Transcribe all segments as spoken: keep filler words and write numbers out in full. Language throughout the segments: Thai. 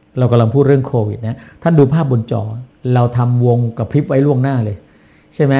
เรากำลังพูดเรื่องโควิดนะท่านดูภาพบนจอเราทำวงกระพริบไว้ล่วงหน้าเลยใช่ไหม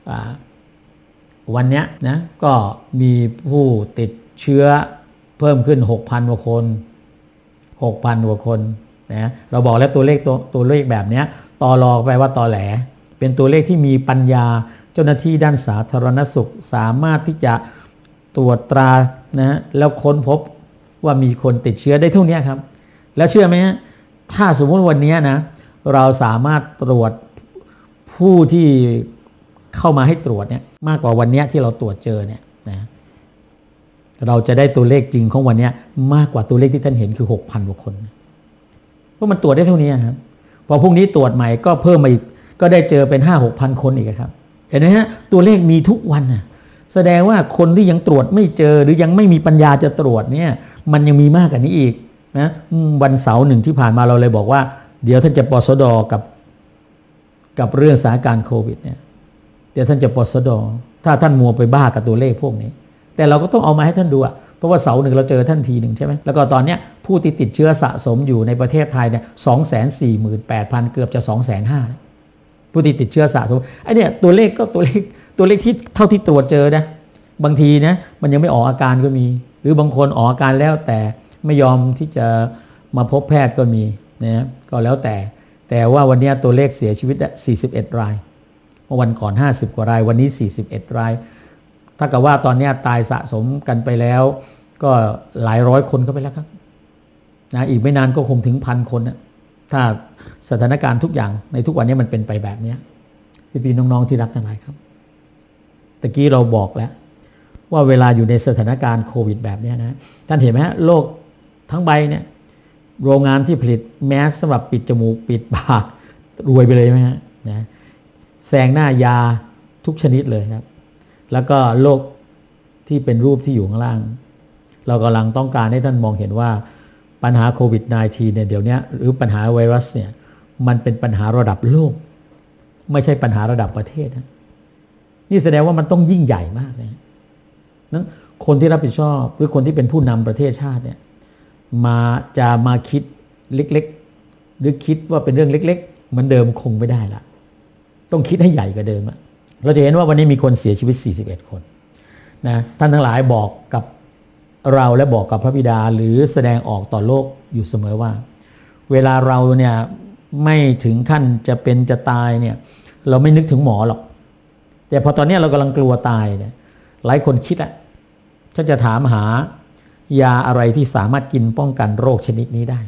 วันนี้นะก็มีผู้ติดเชื้อเพิ่มขึ้น หกพัน กว่าคน หกพัน กว่าคนนะเราบอกแล้วตัวเลขตัวตัวเลขแบบนี้ตอรอแปลว่าตอแหลเป็นตัวเลขที่มีปัญญาเจ้าหน้าที่ด้านสาธารณสุขสามารถที่จะตรวจตรานะแล้วค้นพบว่ามีคนติดเชื้อได้เท่านี้ครับแล้วเชื่อไหมฮะถ้าสมมติวันนี้นะเราสามารถตรวจผู้ที่เข้ามาให้ตรวจเนี่ยมากกว่าวันนี้ที่เราตรวจเจอเนี่ยนะเราจะได้ตัวเลขจริงของวันนี้มากกว่าตัวเลขที่ท่านเห็นคือ หกพัน กว่าคนเพราะมันตรวจได้เท่านี้ครับพอพรุ่งนี้ตรวจใหม่ก็เพิ่มมาอีกก็ได้เจอเป็น ห้าหกพัน คนอีกครับเห็นไหมฮะตัวเลขมีทุกวันนะแสดงว่าคนที่ยังตรวจไม่เจอหรือยังไม่มีปัญญาจะตรวจเนี่ยมันยังมีมากกว่านี้อีกนะวันเสาร์หนึ่งที่ผ่านมาเราเลยบอกว่าเดี๋ยวท่านจะปสดกับกับเรื่องสถานการณ์โควิดเนี่ยเดี๋ยวท่านจะปสดถ้าท่านมัวไปบ้ากับตัวเลขพวกนี้แต่เราก็ต้องเอามาให้ท่านดูอะเพราะว่าเสาร์หนึ่งเราเจอท่านทีหนึ่งใช่ไหมแล้วก็ตอนนี้ผู้ที่ติดเชื้อสะสมอยู่ในประเทศไทยเนี่ยสองแสนสี่หมื่นแปดพันเกือบจะสองแสนห้าผู้ที่ติดเชื้อสะสมไอ้เนี่ยตัวเลขก็ตัวเลขตัวเลขที่เท่าที่ตรวจเจอนะบางทีนะมันยังไม่ออกอาการก็มีหรือบางคนออกอาการแล้วแต่ไม่ยอมที่จะมาพบแพทย์ก็มีนะก็แล้วแต่แต่ว่าวันนี้ตัวเลขเสียชีวิตสี่สิบเอ็ดรายเมื่อวันก่อนห้าสิบกว่ารายวันนี้สี่สิบเอ็ดรายถ้ากับว่าตอนนี้ตายสะสมกันไปแล้วก็หลายร้อยคนเข้าไปแล้วครับนะอีกไม่นานก็คงถึงพันคนนะถ้าสถานการณ์ทุกอย่างในทุกวันนี้มันเป็นไปแบบนี้พี่ๆน้องๆที่รักทั้งหลายครับตะกี้เราบอกแล้วว่าเวลาอยู่ในสถานการณ์โควิดแบบนี้นะท่านเห็นไหมฮะโลกทั้งใบเนี่ยโรงงานที่ผลิตแมสสำหรับปิดจมูกปิดปากรวยไปเลยไหมฮะนะแซงหน้ายาทุกชนิดเลยครับแล้วก็โลกที่เป็นรูปที่อยู่ข้างล่างเรากำลังต้องการให้ท่านมองเห็นว่าปัญหาโควิด สิบเก้า เนี่ยเดี๋ยวนี้หรือปัญหาไวรัสเนี่ยมันเป็นปัญหาระดับโลกไม่ใช่ปัญหาระดับประเทศนะนี่แสดงว่ามันต้องยิ่งใหญ่มากเลยนั้นคนที่รับผิดชอบหรือคนที่เป็นผู้นำประเทศชาติเนี่ยมาจะมาคิดเล็กๆหรือคิดว่าเป็นเรื่องเล็กๆเหมือนเดิมคงไม่ได้ละต้องคิดให้ใหญ่กว่าเดิมอะเราจะเห็นว่าวันนี้มีคนเสียชีวิตสี่สิบเอ็ดคนนะท่านทั้งหลายบอกกับเราและบอกกับพระบิดาหรือแสดงออกต่อโลกอยู่เสมอว่าเวลาเราเนี่ยไม่ถึงขั้นจะเป็นจะตายเนี่ยเราไม่นึกถึงหมอหรอกแต่พอตอนนี้เรากำลังกลัวตายเนี่ยหลายคนคิดอะฉันจะถามหายาอะไรที่สามารถกินป้องกันโรคชนิดนี้ได้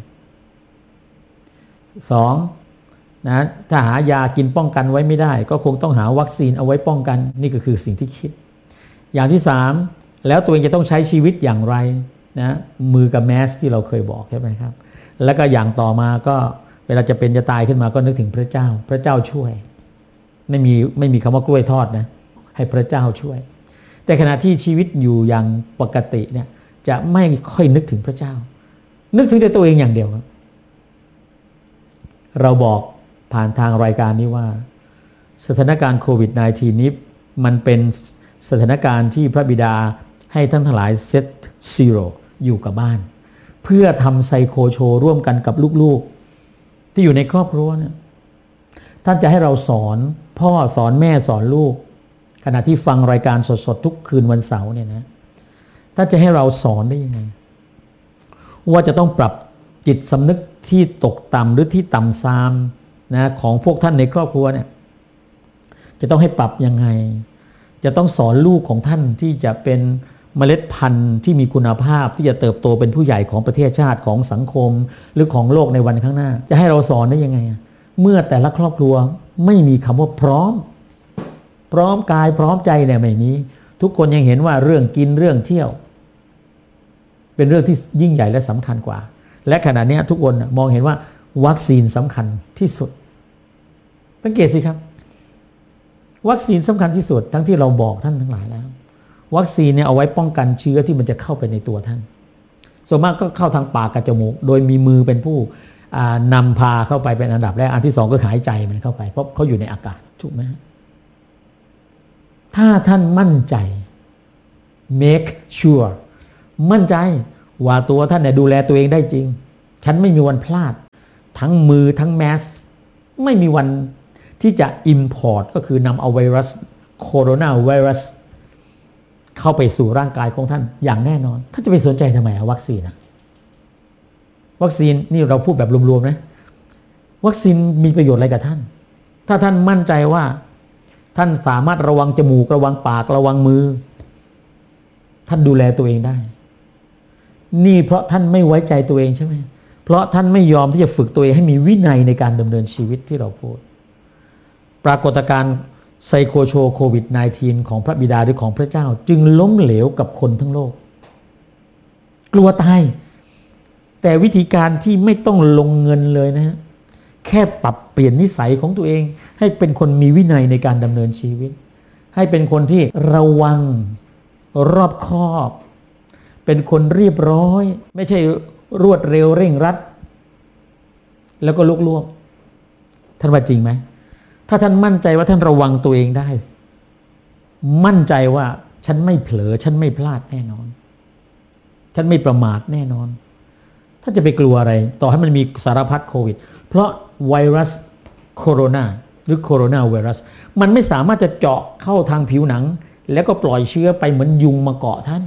สองนะถ้าหายากินป้องกันไว้ไม่ได้ก็คงต้องหาวัคซีนเอาไว้ป้องกันนี่ก็คือสิ่งที่คิดอย่างที่สามแล้วตัวเองจะต้องใช้ชีวิตอย่างไรนะมือกับแมสที่เราเคยบอกใช่ไหมครับแล้วก็อย่างต่อมาก็เวลาจะเป็นจะตายขึ้นมาก็นึกถึงพระเจ้าพระเจ้าช่วยไม่มีไม่มีคำว่ากล้วยทอดนะให้พระเจ้าช่วยแต่ขณะที่ชีวิตอยู่อย่างปกติเนี่ยจะไม่ค่อยนึกถึงพระเจ้านึกถึงแต่ตัวเองอย่างเดียวครับเราบอกผ่านทางรายการนี้ว่าสถานการณ์โควิด สิบเก้า นี้มันเป็นสถานการณ์ที่พระบิดาให้ท่านทั้งหลายเซตซีโร่อยู่กับบ้านเพื่อทำไซโคโชร่วมกันกับลูกๆที่อยู่ในครอบครัวเนี่ยท่านจะให้เราสอนพ่อสอนแม่สอนลูกขณะที่ฟังรายการสดๆทุกคืนวันเสาร์เนี่ยนะท่านจะให้เราสอนได้ยังไงว่าจะต้องปรับจิตสำนึกที่ตกต่ำหรือที่ต่ำทรามนะของพวกท่านในครอบครัวเนี่ยจะต้องให้ปรับยังไงจะต้องสอนลูกของท่านที่จะเป็นเมล็ดพันธุ์ที่มีคุณภาพที่จะเติบโตเป็นผู้ใหญ่ของประเทศชาติของสังคมหรือของโลกในวันข้างหน้าจะให้เราสอนได้ยังไงเมื่อแต่ละครอบครัวไม่มีคำว่าพร้อมพร้อมกายพร้อมใจเนี่ยไม่มีทุกคนยังเห็นว่าเรื่องกินเรื่องเที่ยวเป็นเรื่องที่ยิ่งใหญ่และสำคัญกว่าและขณะนี้ทุกคนมองเห็นว่าวัคซีนสำคัญที่สุดสังเกตสิครับวัคซีนสำคัญที่สุดทั้งที่เราบอกท่านทั้งหลายแล้ววัคซีนเนี่ยเอาไว้ป้องกันเชื้อที่มันจะเข้าไปในตัวท่านส่วนมากก็เข้าทางปากกับจมูกโดยมีมือเป็นผู้นำพาเข้าไปเป็นอันดับแรกอันที่สองก็หายใจมันเข้าไปเพราะเขาอยู่ในอากาศถูกไหมถ้าท่านมั่นใจ make sure มั่นใจว่าตัวท่านเนี่ยดูแลตัวเองได้จริงฉันไม่มีวันพลาดทั้งมือทั้งแมสไม่มีวันที่จะ import ก็คือนำเอาไวรัสโคโรนาไวรัสเข้าไปสู่ร่างกายของท่านอย่างแน่นอนท่านจะไปสนใจทำไมวัคซีนนะวัคซีนนี่เราพูดแบบรวมๆนะวัคซีนมีประโยชน์อะไรกับท่านถ้าท่านมั่นใจว่าท่านสามารถระวังจมูกระวังปากระวังมือท่านดูแลตัวเองได้นี่เพราะท่านไม่ไว้ใจตัวเองใช่ไหมเพราะท่านไม่ยอมที่จะฝึกตัวเองให้มีวินัยในการดำเนินชีวิตที่เราพูดปรากฏการณ์ไซโคโชโควิด สิบเก้า ของพระบิดาหรือของพระเจ้าจึงล้มเหลวกับคนทั้งโลกกลัวตายแต่วิธีการที่ไม่ต้องลงเงินเลยนะฮะแค่ปรับเปลี่ยนนิสัยของตัวเองให้เป็นคนมีวินัยในการดำเนินชีวิตให้เป็นคนที่ระวังรอบคอบเป็นคนเรียบร้อยไม่ใช่รวดเร็วเร่งรัดแล้วก็ลุกลวกท่านว่าจริงไหมถ้าท่านมั่นใจว่าท่านระวังตัวเองได้มั่นใจว่าฉันไม่เผลอฉันไม่พลาดแน่นอนฉันไม่ประมาทแน่นอนท่านจะไปกลัวอะไรต่อให้มันมีสารพัดโควิดเพราะไวรัสโคโรนาหรือโคโรนาไวรัสมันไม่สามารถจะเจาะเข้าทางผิวหนังแล้วก็ปล่อยเชื้อไปเหมือนยุงมาเกาะท่าน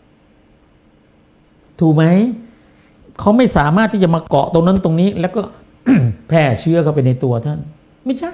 ถูกไหมเขาไม่สามารถที่จะมาเกาะตรงนั้นตรงนี้แล้วก็ แพร่เชื้อเข้าไปในตัวท่านไม่ใช่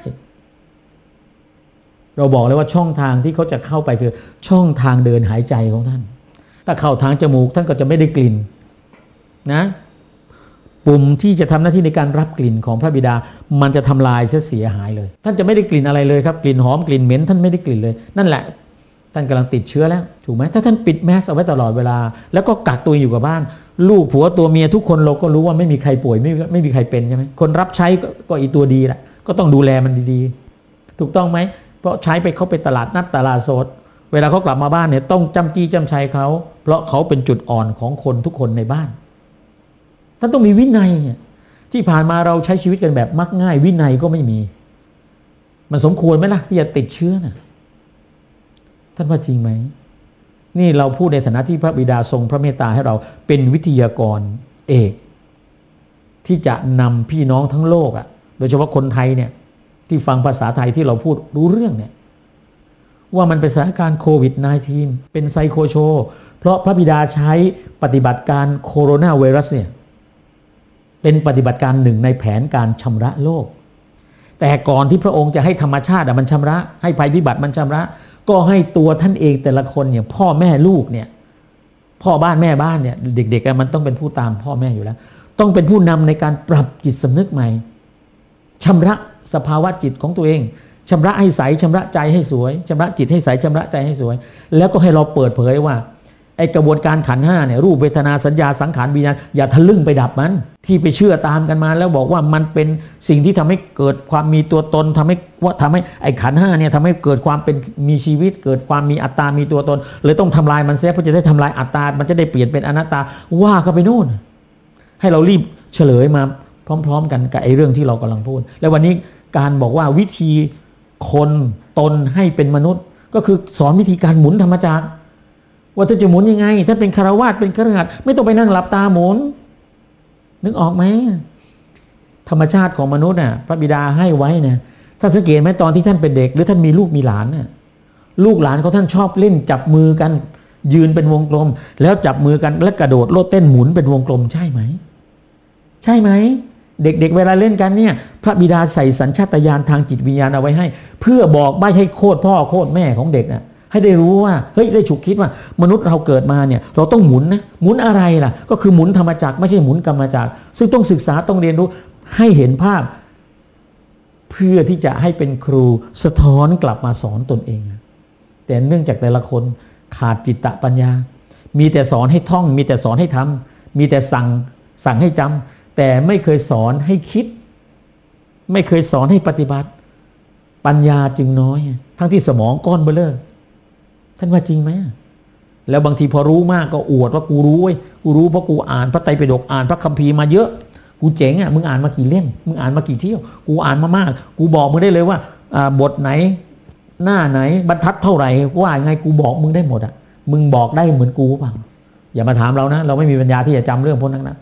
เราบอกเลยว่าช่องทางที่เขาจะเข้าไปคือช่องทางเดินหายใจของท่านถ้าเข้าทางจมูกท่านก็จะไม่ได้กลิ่นนะปุ่มที่จะทำหน้าที่ในการรับกลิ่นของพระบิดามันจะทำลายเสียหายเลยท่านจะไม่ได้กลิ่นอะไรเลยครับกลิ่นหอมกลิ่นเหม็นท่านไม่ได้กลิ่นเลยนั่นแหละท่านกำลังติดเชื้อแล้วถูกไหมถ้าท่านปิดแมสเอาไว้ตลอดเวลาแล้วก็กักตัวอยู่กับบ้านลูกผัวตัวเมียทุกคนเราก็รู้ว่าไม่มีใครป่วยไม่ไม่มีใครเป็นใช่ไหมคนรับใช้ก็ก็อีตัวดีแหละก็ต้องดูแลมันดีๆถูกต้องไหมเพราะใช้ไปเขาไปตลาดนัดตลาดสดเวลาเขากลับมาบ้านเนี่ยต้องจำจี้จำชัยเขาเพราะเขาเป็นจุดอ่อนของคนทุกคนในบ้านท่านต้องมีวินัยที่ผ่านมาเราใช้ชีวิตกันแบบมักง่ายวินัยก็ไม่มีมันสมควรไหมล่ะที่จะติดเชื้อน่ะท่านว่าจริงไหมนี่เราพูดในฐานะที่พระบิดาทรงพระเมตตาให้เราเป็นวิทยากรเอกที่จะนำพี่น้องทั้งโลกอ่ะโดยเฉพาะคนไทยเนี่ยที่ฟังภาษาไทยที่เราพูดรู้เรื่องเนี่ยว่ามันเป็นสถานการณ์โควิด สิบเก้า เป็นไซโคโชเพราะพระบิดาใช้ปฏิบัติการโคโรนาไวรัสเนี่ยเป็นปฏิบัติการหนึ่งในแผนการชำระโลกแต่ก่อนที่พระองค์จะให้ธรรมชาติมันชำระให้ภัยพิบัติมันชำระก็ให้ตัวท่านเองแต่ละคนเนี่ยพ่อแม่ลูกเนี่ยพ่อบ้านแม่บ้านเนี่ยเด็กๆมันต้องเป็นผู้ตามพ่อแม่อยู่แล้วต้องเป็นผู้นำในการปรับจิตสำนึกใหม่ชำระสภาวะจิตของตัวเองชำระให้ใสชำระใจให้สวยชำระจิตให้ใสชำระใจให้สวยแล้วก็ให้เราเปิดเผยว่าไอกระบวนการขันธ์ห้าเนี่ยรูปเวทนาสัญญาสังขารวิญญาณอย่าทะลึ่งไปดับมันที่ไปเชื่อตามกันมาแล้วบอกว่ามันเป็นสิ่งที่ทำให้เกิดความมีตัวตนทำให้ว่าทำให้ไอขันธ์ห้าเนี่ยทำให้เกิดความเป็นมีชีวิตเกิดความมีอัตตามีตัวตนเลยต้องทำลายมันเสียเพื่อจะได้ทำลายอัตตามันจะได้เปลี่ยนเป็นอนัตตาว่าเข้าไปโน่นให้เรารีบเฉลยมาพร้อมๆกันกับไอเรื่องที่เรากำลังพูดและวันนี้การบอกว่าวิธีคนตนให้เป็นมนุษย์ก็คือสอนวิธีการหมุนธรรมจักรว่าถ้าจะหมุนยังไงถ้าเป็นคฤหัสถ์เป็นคฤหัสถ์ไม่ต้องไปนั่งหลับตาหมุนนึกออกไหมธรรมชาติของมนุษย์น่ะพระบิดาให้ไว้เนี่ยถ้าสังเกตไหมตอนที่ท่านเป็นเด็กหรือท่านมีลูกมีหลานน่ะลูกหลานของท่านชอบเล่นจับมือกันยืนเป็นวงกลมแล้วจับมือกันแล้วกระโดดโลดเต้นหมุนเป็นวงกลมใช่ไหมใช่ไหมเด็กๆเวลาเล่นกันเนี่ยพระบิดาใส่สัญชาตญาณทางจิตวิญญาณเอาไว้ให้เพื่อบอกใบ้ให้โคตรพ่อโคตรแม่ของเด็กน่ะให้ได้รู้ว่าเฮ้ยได้ฉุกคิดว่ามนุษย์เราเกิดมาเนี่ยเราต้องหมุนนะหมุนอะไรล่ะก็คือหมุนธรรมจักรไม่ใช่หมุนกรรมจักรซึ่งต้องศึกษาต้องเรียนรู้ให้เห็นภาพเพื่อที่จะให้เป็นครูสะท้อนกลับมาสอนตนเองแต่เนื่องจากแต่ละคนขาดจิตตปัญญามีแต่สอนให้ท่องมีแต่สอนให้ทำมีแต่สั่งสั่งให้จำแต่ไม่เคยสอนให้คิดไม่เคยสอนให้ปฏิบัติปัญญาจึงน้อยทั้งที่สมองก้อนเบ้อเร่อท่านว่าจริงไหมแล้วบางทีพอรู้มากก็อวดว่ากูรู้เว้ยกูรู้เพราะกูอ่านพระไตรปิฎกอ่านพระคัมภีร์มาเยอะกูเจ๋งอ่ะมึงอ่านมากี่เล่มมึงอ่านมากี่เที่ยวกูอ่านมามากกูบอกมึงได้เลยว่าบทไหนหน้าไหนบรรทัดเท่าไหร่ว่าไงกูบอกมึงได้หมดอ่ะมึงบอกได้เหมือนกูเปล่าอย่ามาถามเรานะเราไม่มีปัญญาที่จะจำเรื่องพวกนั้นนะ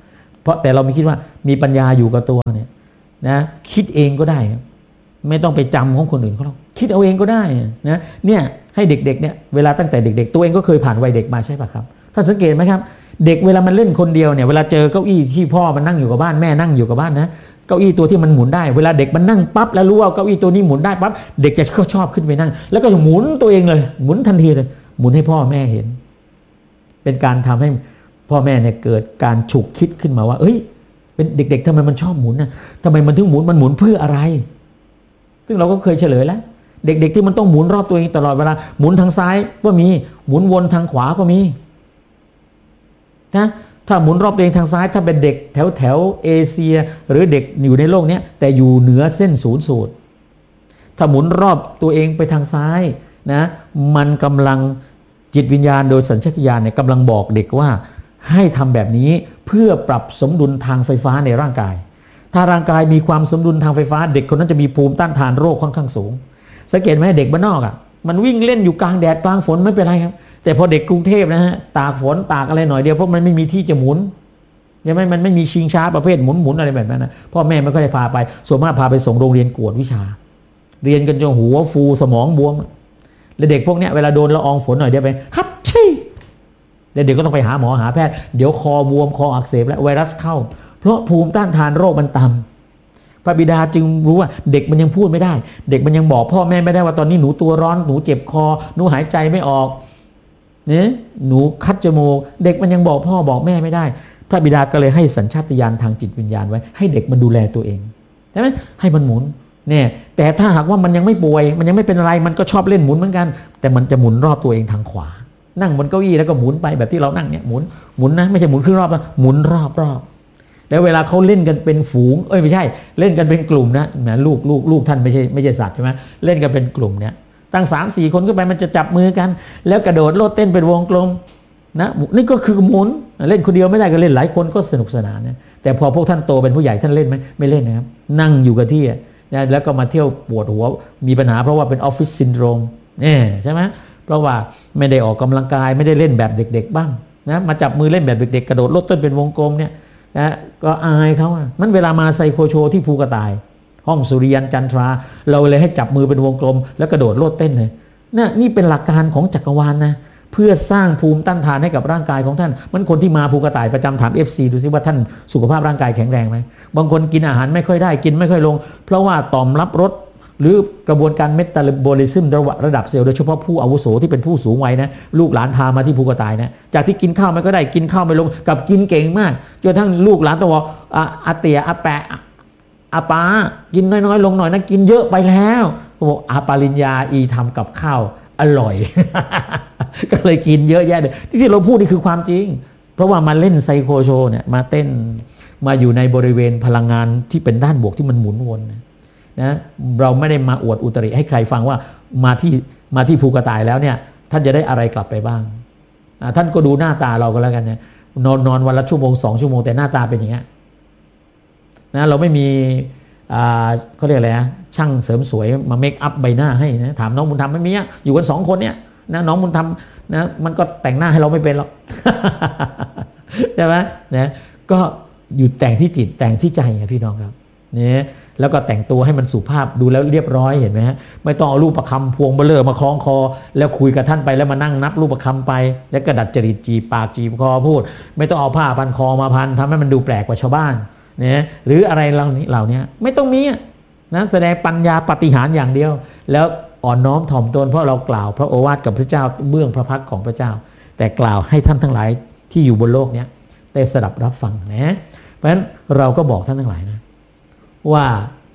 เพราะแต่เราไม่คิดว่ามีปัญญาอยู่กับตัวเนี่ยนะคิดเองก็ได้ไม่ต้องไปจำของคนอื่นเขาหรอกคิดเอาเองก็ได้นะเนี่ยให้เด็กๆเนี่ยเวลาตั้งแต่เด็กๆตัวเองก็เคยผ่านวัยเด็กมาใช่ป่ะครับท่านสังเกตไหมครับเด็กเวลามันเล่นคนเดียวเนี่ยเวลาเจอเก้าอี้ที่พ่อมันนั่งอยู่กับบ้านแม่นั่งอยู่กับบ้านนะเก้าอี้ตัวที่มันหมุนได้เวลาเด็กมันนั่งปั๊บแล้วรู้ว่าเก้าอี้ตัวนี้หมุนได้ปั๊บเด็กจะชอบขึ้นไปนั่งแล้วก็หมุนตัวเองเลยหมุนทันทีเลยหมุนให้พ่อแม่เห็นเป็นการทำให้พ่อแม่เนี่ยเกิดการฉุกคิดขึ้นมาว่าเอ้ยเป็นเด็กๆทำไมมันชอบหมุนนะทำไมมันถึงหมุนมันหมุนเพื่ออะไรซึ่งเราก็เคยเฉลยแล้วเด็กๆที่มันต้องหมุนรอบตัวเองตลอดเวลาหมุนทางซ้ายก็มีหมุนวนทางขวาก็มีนะถ้าหมุนรอบตัวเองทางซ้ายถ้าเป็นเด็กแถวแถวเอเชียหรือเด็กอยู่ในโลกนี้แต่อยู่เหนือเส้นศูนย์สูตรถ้าหมุนรอบตัวเองไปทางซ้ายนะมันกำลังจิตวิญญาณโดยสัญชาตญาณเนี่ยกำลังบอกเด็กว่าให้ทำแบบนี้เพื่อปรับสมดุลทางไฟฟ้าในร่างกายถ้าร่างกายมีความสมดุลทางไฟฟ้าเด็กคนนั้นจะมีภูมิต้านทานโรคค่อนข้างสูงสังเกตไหมเด็กบ้านนอกอ่ะมันวิ่งเล่นอยู่กลางแดดกลางฝนไม่เป็นไรครับแต่พอเด็กกรุงเทพนะฮะตากฝนตากอะไรหน่อยเดียวเพราะมันไม่มีที่จะหมุนใช่ไหมมันไม่มีชิงช้าประเภทหมุนหมุนอะไรแบบนั้นนะพ่อแม่ไม่ค่อยได้พาไปส่วนมากพาไปส่งโรงเรียนกวดวิชาเรียนกันจนหัวฟูสมองบวมแล้วเด็กพวกเนี้ยเวลาโดนละอองฝนหน่อยเดียวไปฮัตชี่แล้วเด็กก็ต้องไปหาหมอหาแพทย์เดี๋ยวคอบวมคออักเสบและไวรัสเข้าเพราะภูมิต้านทานโรคมันต่ำพระบิดาจึงรู้ว่าเด็กมันยังพูดไม่ได้เด็กมันยังบอกพ่อแม่ไม่ได้ว่าตอนนี้หนูตัวร้อนหนูเจ็บคอหนูหายใจไม่ออกเนี่ยหนูคัดจมูกเด็กมันยังบอกพ่อบอกแม่ไม่ได้พระบิดาก็เลยให้สัญชาตญาณทางจิตวิญญาณไว้ให้เด็กมันดูแลตัวเองใช่ไหมให้มันหมุนเนี่ยแต่ถ้าหากว่ามันยังไม่ป่วยมันยังไม่เป็นอะไรมันก็ชอบเล่นหมุนเหมือนกันแต่มันจะหมุนรอบตัวเองทางขวานั่งบนเก้าอี้แล้วก็หมุนไปแบบที่เรานั่งเนี่ยหมุนหมุนนะไม่ใช่หมุนครึ่งรอบนะหมุนรอบรอบแล้วเวลาเขาเล่นกันเป็นฝูงเอ้ยไม่ใช่เล่นกันเป็นกลุ่มนะนะลูกลูกลูกท่านไม่ใช่ไม่ใช่สัตว์ใช่ไหมเล่นกันเป็นกลุ่มเนี่ยตั้งสามสี่คนขึ้นไปมันจะจับมือกันแล้วกระโดดโลดเต้นเป็นวงกลมนะนี่ก็คือหมุนเล่นคนเดียวไม่ได้ก็เล่นหลายคนก็สนุกสนานนะแต่พอพวกท่านโตเป็นผู้ใหญ่ท่านเล่นไหมไม่เล่นนะครับนั่งอยู่กับที่นะแล้วก็มาเที่ยวปวดหัวมีปัญหาเพราะว่าเป็นออฟฟิศซินโดรมเนี่ยใช่ไหมเพราะว่าไม่ได้ออกกำลังกายไม่ได้เล่นแบบเด็กๆบ้างนะมาจับมือเล่นแบบเด็กๆกระโดดโลดเต้นเป็นวงกลมเนี่ยนะก็อายเขาอ่ะมันเวลามาไซโคโชที่ภูกระต่ายห้องสุริยันจันทราเราเลยให้จับมือเป็นวงกลมแล้วกระโดดโลดเต้นเลยนะนี่เป็นหลักการของจักรวาล นะเพื่อสร้างภูมิต้านทานให้กับร่างกายของท่านมันคนที่มาภูกระต่ายประจำถาม เอฟ ซี ดูซิว่าท่านสุขภาพร่างกายแข็งแรงไหมบางคนกินอาหารไม่ค่อยได้กินไม่ค่อยลงเพราะว่าต่อมรับรสหรือกระบวนการเมตาบอลิซึมระดับเซลล์โดยเฉพาะผู้อาวุโสที่เป็นผู้สูงวัยนะลูกหลานพามาที่ภูกระต่ายนะจากที่กินข้าวไม่ก็ได้กินข้าวไม่ลงกับกินเก่งมากจนทั้งลูกหลานต้องบอกอาเตียอาแปะอาปากินน้อยๆลงหน่อยนะกินเยอะไปแล้วเขาบอกอาปาริญญาอีทำกับข้าวอร่อย ก็เลยกินเยอะแยะเลยที่เราพูดนี่คือความจริงเพราะว่ามาเล่นไซโคโชเนี่ยมาเต้นมาอยู่ในบริเวณพลังงานที่เป็นด้านบวกที่มันหมุนวนนะเราไม่ได้มาอวดอุตริให้ใครฟังว่ามาที่มาที่ภูกระต่ายแล้วเนี่ยท่านจะได้อะไรกลับไปบ้างท่านก็ดูหน้าตาเราก็แล้วกันเนี่ยนอนนอนวันละชั่วโมงสองชั่วโมงแต่หน้าตาเป็นอย่างเงี้ยนะเราไม่มีเขาเรียกอะไรนะช่างเสริมสวยมาเมคอัพใบหน้าให้นะถามน้องบุญธรรมไม่มีอยู่กันสองคนเนี่ยนะน้องบุญธรรมนะมันก็แต่งหน้าให้เราไม่เป็นหรอก ใช่ไหมนะก็อยู่แต่งที่จิตแต่งที่ใจพี่น้องครับเนี่ยแล้วก็แต่งตัวให้มันสุภาพดูแล้วเรียบร้อยเห็นไหมฮะไม่ต้องเอารูปประคำพวงเบลอมาคล้องคอแล้วคุยกับท่านไปแล้วมานั่งนับรูปประคำไปแล้วก็ดัดจริตจีปากจีบคอพูดไม่ต้องเอาผ้าพันคอมาพันทำให้มันดูแปลกกว่าชาวบ้านเนี่ยหรืออะไรเหล่านี้เหล่านี้ไม่ต้องมีนะแสดงปัญญาปาฏิหาริย์อย่างเดียวแล้วอ่อนน้อมถ่อมตนเพราะเรากล่าวพระโอวาทกับพระเจ้าเบื้องพระพักตร์ของพระเจ้าแต่กล่าวให้ท่านทั้งหลายที่อยู่บนโลกนี้ได้สดับรับฟังนะเพราะฉะนั้นเราก็บอกท่านทั้งหลายนะว่า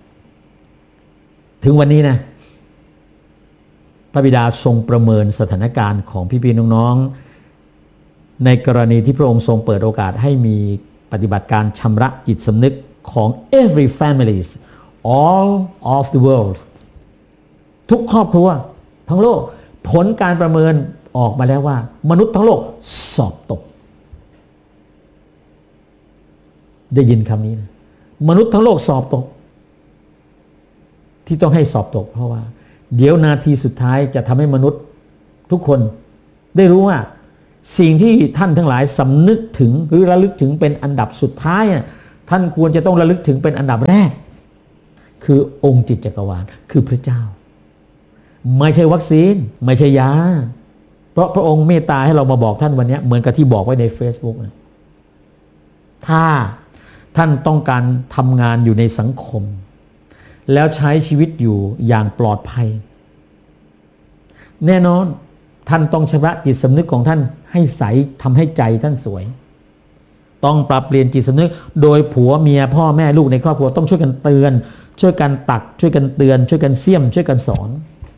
ถึงวันนี้นะพระบิดาทรงประเมินสถานการณ์ของพี่ๆน้องๆในกรณีที่พระองค์ทรงเปิดโอกาสให้มีปฏิบัติการชำระจิตสำนึกของ every families all of the world ทุกครอบครัวทั้งโลกผลการประเมินออกมาแล้วว่ามนุษย์ทั้งโลกสอบตกได้ยินคำนี้นะมนุษย์ทั้งโลกสอบตกที่ต้องให้สอบตกเพราะว่าเดี๋ยวนาทีสุดท้ายจะทำให้มนุษย์ทุกคนได้รู้ว่าสิ่งที่ท่านทั้งหลายสำนึกถึงหรือระลึกถึงเป็นอันดับสุดท้ายท่านควรจะต้องระลึกถึงเป็นอันดับแรกคือองค์จิตจักรวาลคือพระเจ้าไม่ใช่วัคซีนไม่ใช่ยาเพราะพระองค์เมตตาให้เรามาบอกท่านวันนี้เหมือนกับที่บอกไว้ใน Facebook นะถ้าท่านต้องการทำงานอยู่ในสังคมแล้วใช้ชีวิตอยู่อย่างปลอดภัยแน่นอนท่านต้องชำระจิตสำนึกของท่านให้ใสทำให้ใจท่านสวยต้องปรับเปลี่ยนจิตสำนึกโดยผัวเมียพ่อแม่ลูกในครอบครัวต้องช่วยกันเตือนช่วยกันตักช่วยกันเตือนช่วยกันเสี่ยมช่วยกันสอน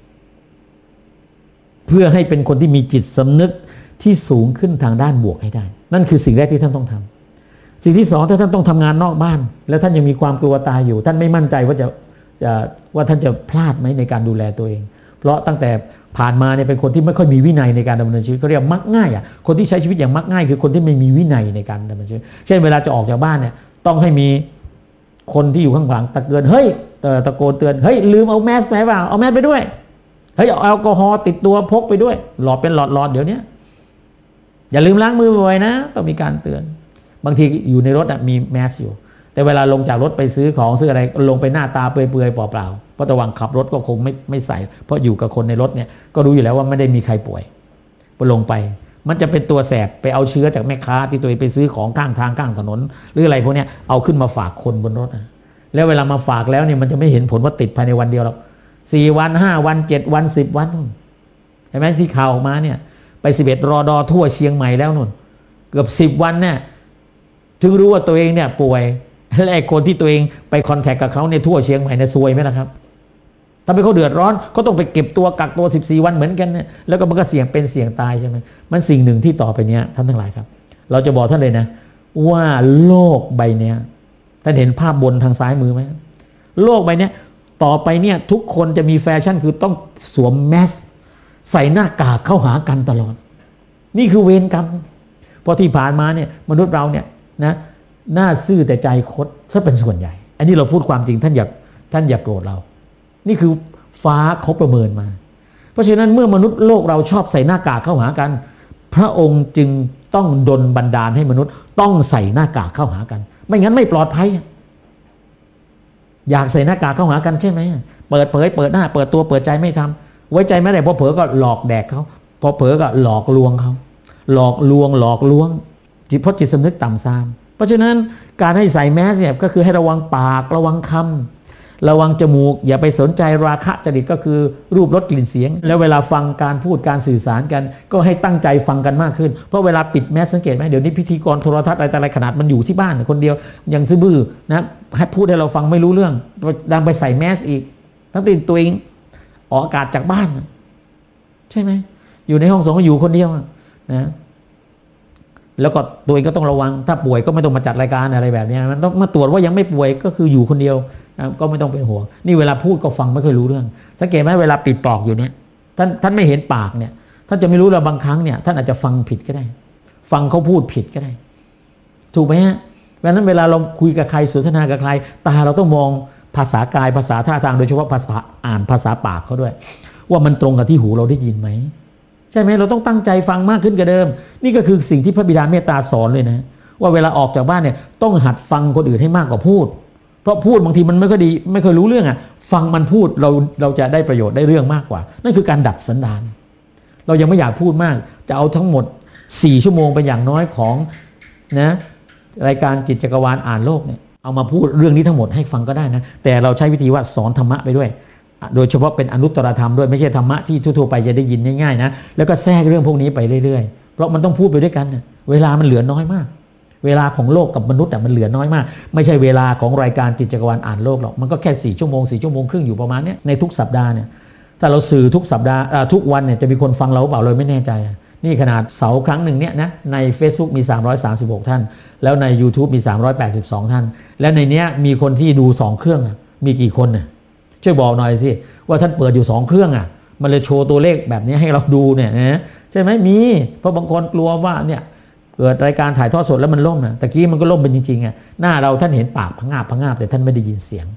เพื่อให้เป็นคนที่มีจิตสำนึกที่สูงขึ้นทางด้านบวกให้ได้นั่นคือสิ่งแรกที่ท่านต้องทำสิ่งที่สองถ้าท่านต้องทำงานนอกบ้านแล้วท่านยังมีความกลัวตายอยู่ท่านไม่มั่นใจว่าจะจะว่าท่านจะพลาดไหมในการดูแลตัวเองเพราะตั้งแต่ผ่านมาเนี่ยเป็นคนที่ไม่ค่อยมีวินัยในการดำเนินชีวิตก็เรียกมักง่ายอ่ะคนที่ใช้ชีวิตอย่างมักง่ายคือคนที่ไม่มีวินัยในการดำเนินชีวิตเช่นเวลาจะออกจากบ้านเนี่ยต้องให้มีคนที่อยู่ข้างหลังตะเตือนเฮ้ยตะโกนเตือนเฮ้ยลืมเอาแมสไปเปล่าเอาแมสไปด้วยเฮ้ยเอาแอลกอฮอล์ติดตัวพกไปด้วยหลอดเป็นหลอดหลอดเดี๋ยวนี้อย่าลืมล้างมือบ่อยนะต้องมีการเตือนบางทีอยู่ในรถมีแมสอยู่แต่เวลาลงจากรถไปซื้อของซื้ออะไรลงไปหน้าตาเปื่อยๆเปล่าๆเพราะระหว่างขับรถก็คงไม่ไม่ใส่เพราะอยู่กับคนในรถเนี่ยก็รู้อยู่แล้วว่าไม่ได้มีใครป่วยพอลงไปมันจะเป็นตัวแสบไปเอาเชื้อจากแม่ค้าที่ตัวเองไปซื้อของข้างทางข้างถนนหรืออะไรพวกนี้เอาขึ้นมาฝากคนบนรถนะแล้วเวลามาฝากแล้วเนี่ยมันจะไม่เห็นผลว่าติดภายในวันเดียวหรอกสี่วันห้าวันเจ็ดวันสิบวันนู่นเห็นไหมที่ข่าวออกมาเนี่ยไปสิบเอ็ดรอดอทั่วเชียงใหม่แล้วนู่นเกือบสิบวันเนี่ยถึงรู้ว่าตัวเองเนี่ยป่วยและไอ้คนที่ตัวเองไปคอนแทคกับเขาในทั่วเชียงใหม่เนี่ยซวยไหมล่ะครับถ้าเป็นเขาเดือดร้อนเขาต้องไปเก็บตัวกักตัวสิบสี่วันเหมือนกันเนี่ยแล้วก็มันก็เสี่ยงเป็นเสี่ยงตายใช่ไหมมันสิ่งหนึ่งที่ต่อไปเนี้ยท่านทั้งหลายครับเราจะบอกท่านเลยนะว่าโลกใบเนี้ยท่านเห็นภาพบนทางซ้ายมือไหมโลกใบเนี้ยต่อไปเนี่ยทุกคนจะมีแฟชั่นคือต้องสวมแมสใส่หน้ากากเข้าหากันตลอดนี่คือเวรกรรมเพราะที่ผ่านมาเนี่ยมนุษย์เราเนี่ยนะหน้าซื่อแต่ใจคดซะเป็นส่วนใหญ่อันนี้เราพูดความจริงท่านอย่าท่านอย่าโกรธเรานี่คือฟ้าเขาประเมินมาเพราะฉะนั้นเมื่อมนุษย์โลกเราชอบใส่หน้ากากเข้าหากันพระองค์จึงต้องดลบันดาลให้มนุษย์ต้องใส่หน้ากากเข้าหากันไม่งั้นไม่ปลอดภัยอยากใส่หน้ากากเข้าหากันใช่ไหมเปิดเผยเปิดหน้าเปิดตัวเปิดใจไม่ทำไว้ใจไม่ได้พอเผลอก็หลอกแดกเขาพอเผลอก็หลอกลวงเขาหลอกลวงหลอกลวงจิตเพราะจิตสำนึกต่ำทรามเพราะฉะนั้นการให้ใส่แมสเนี่ยก็คือให้ระวังปากระวังคำระวังจมูกอย่าไปสนใจราคะจริตก็คือรูปรสกลิ่นเสียงแล้วเวลาฟังการพูดการสื่อสารกันก็ให้ตั้งใจฟังกันมากขึ้นเพราะเวลาปิดแมสสังเกตไหมเดี๋ยวนี้พิธีกรโทรทัศน์อะไรแต่อะไรขนาดมันอยู่ที่บ้านคนเดียวยังซื่อบื้อนะให้พูดให้เราฟังไม่รู้เรื่องดังไปใส่แมสอีกทั้งที่ตัวเองออกอากาศจากบ้านใช่ไหมอยู่ในห้องส่งก็อยู่คนเดียวนะแล้วก็ตัวเองก็ต้องระวังถ้าป่วยก็ไม่ต้องมาจัดรายการอะไรแบบนี้มันต้องมาตรวจว่ายังไม่ป่วยก็คืออยู่คนเดียวก็ไม่ต้องเป็นห่วงนี่เวลาพูดก็ฟังไม่ค่อยรู้เรื่องสังเกตไหมเวลาปิดปากอยู่เนี่ยท่านท่านไม่เห็นปากเนี่ยท่านจะไม่รู้เราบางครั้งเนี่ยท่านอาจจะฟังผิดก็ได้ฟังเขาพูดผิดก็ได้ถูกไหมฮะเพราะนั้นเวลาเราคุยกับใครสนทนากับใครตาเราต้องมองภาษากายภาษาท่าทางโดยเฉพาะภาษาอ่านภาษาปากเขาด้วยว่ามันตรงกับที่หูเราได้ยินไหมใช่ไหมเราต้องตั้งใจฟังมากขึ้นกว่าเดิมนี่ก็คือสิ่งที่พระบิดาเมตตาสอนเลยนะว่าเวลาออกจากบ้านเนี่ยต้องหัดฟังคนอื่นให้มากกว่าพูดเพราะพูดบางทีมันไม่ค่อยดีไม่เคยรู้เรื่องอ่ะฟังมันพูดเราเราจะได้ประโยชน์ได้เรื่องมากกว่านั่นคือการดัดสันดานเรายังไม่อยากพูดมากจะเอาทั้งหมดสี่ชั่วโมงเป็นอย่างน้อยของนะรายการจิตจักรวาลอ่านโลกเนี่ยเอามาพูดเรื่องนี้ทั้งหมดให้ฟังก็ได้นะแต่เราใช้วิธีว่าสอนธรรมะไปด้วยโดยเฉพาะเป็นอนุตตรธรรมด้วยไม่ใช่ธรรมะที่ทั่วๆไปจะได้ยินง่ายๆนะแล้วก็แทรกเรื่องพวกนี้ไปเรื่อยๆเพราะมันต้องพูดไปด้วยกันนะเวลามันเหลือน้อยมากเวลาของโลกกับมนุษย์มันเหลือน้อยมากไม่ใช่เวลาของรายการจิตจักรวาลอ่านโลกหรอกมันก็แค่สี่ชั่วโมงสี่ชั่วโมงครึ่งอยู่ประมาณนี้ในทุกสัปดาห์เนี่ยถ้าเราสื่อทุกสัปดาห์ทุกวันเนี่ยจะมีคนฟังเราเปล่าเลยไม่แน่ใจนี่ขนาดเสาร์ครั้งหนึ่งเนี่ยนะใน Facebook มีสามร้อยสามสิบหกท่านแล้วใน YouTube มีสามร้อยแปดสิบสองท่านแล้วในเนี้ยมีคนที่ดูสองเครื่องมีกี่คนน่ะช่วยบอกหน่อยสิว่าท่านเปิดอยู่สองเครื่องอ่ะมันเลยโชว์ตัวเลขแบบนี้ให้เราดูเนี่ยนะใช่ไหมมีเพราะบางคนกลัวว่าเนี่ยเกิดรายการถ่ายทอดสดแล้วมันล่มนะตะกี้มันก็ล่มเป็นจริงๆอ่ะหน้าเราท่านเห็นปากพะงาบพะงาบแต่ท่านไม่ได้ยินเสียง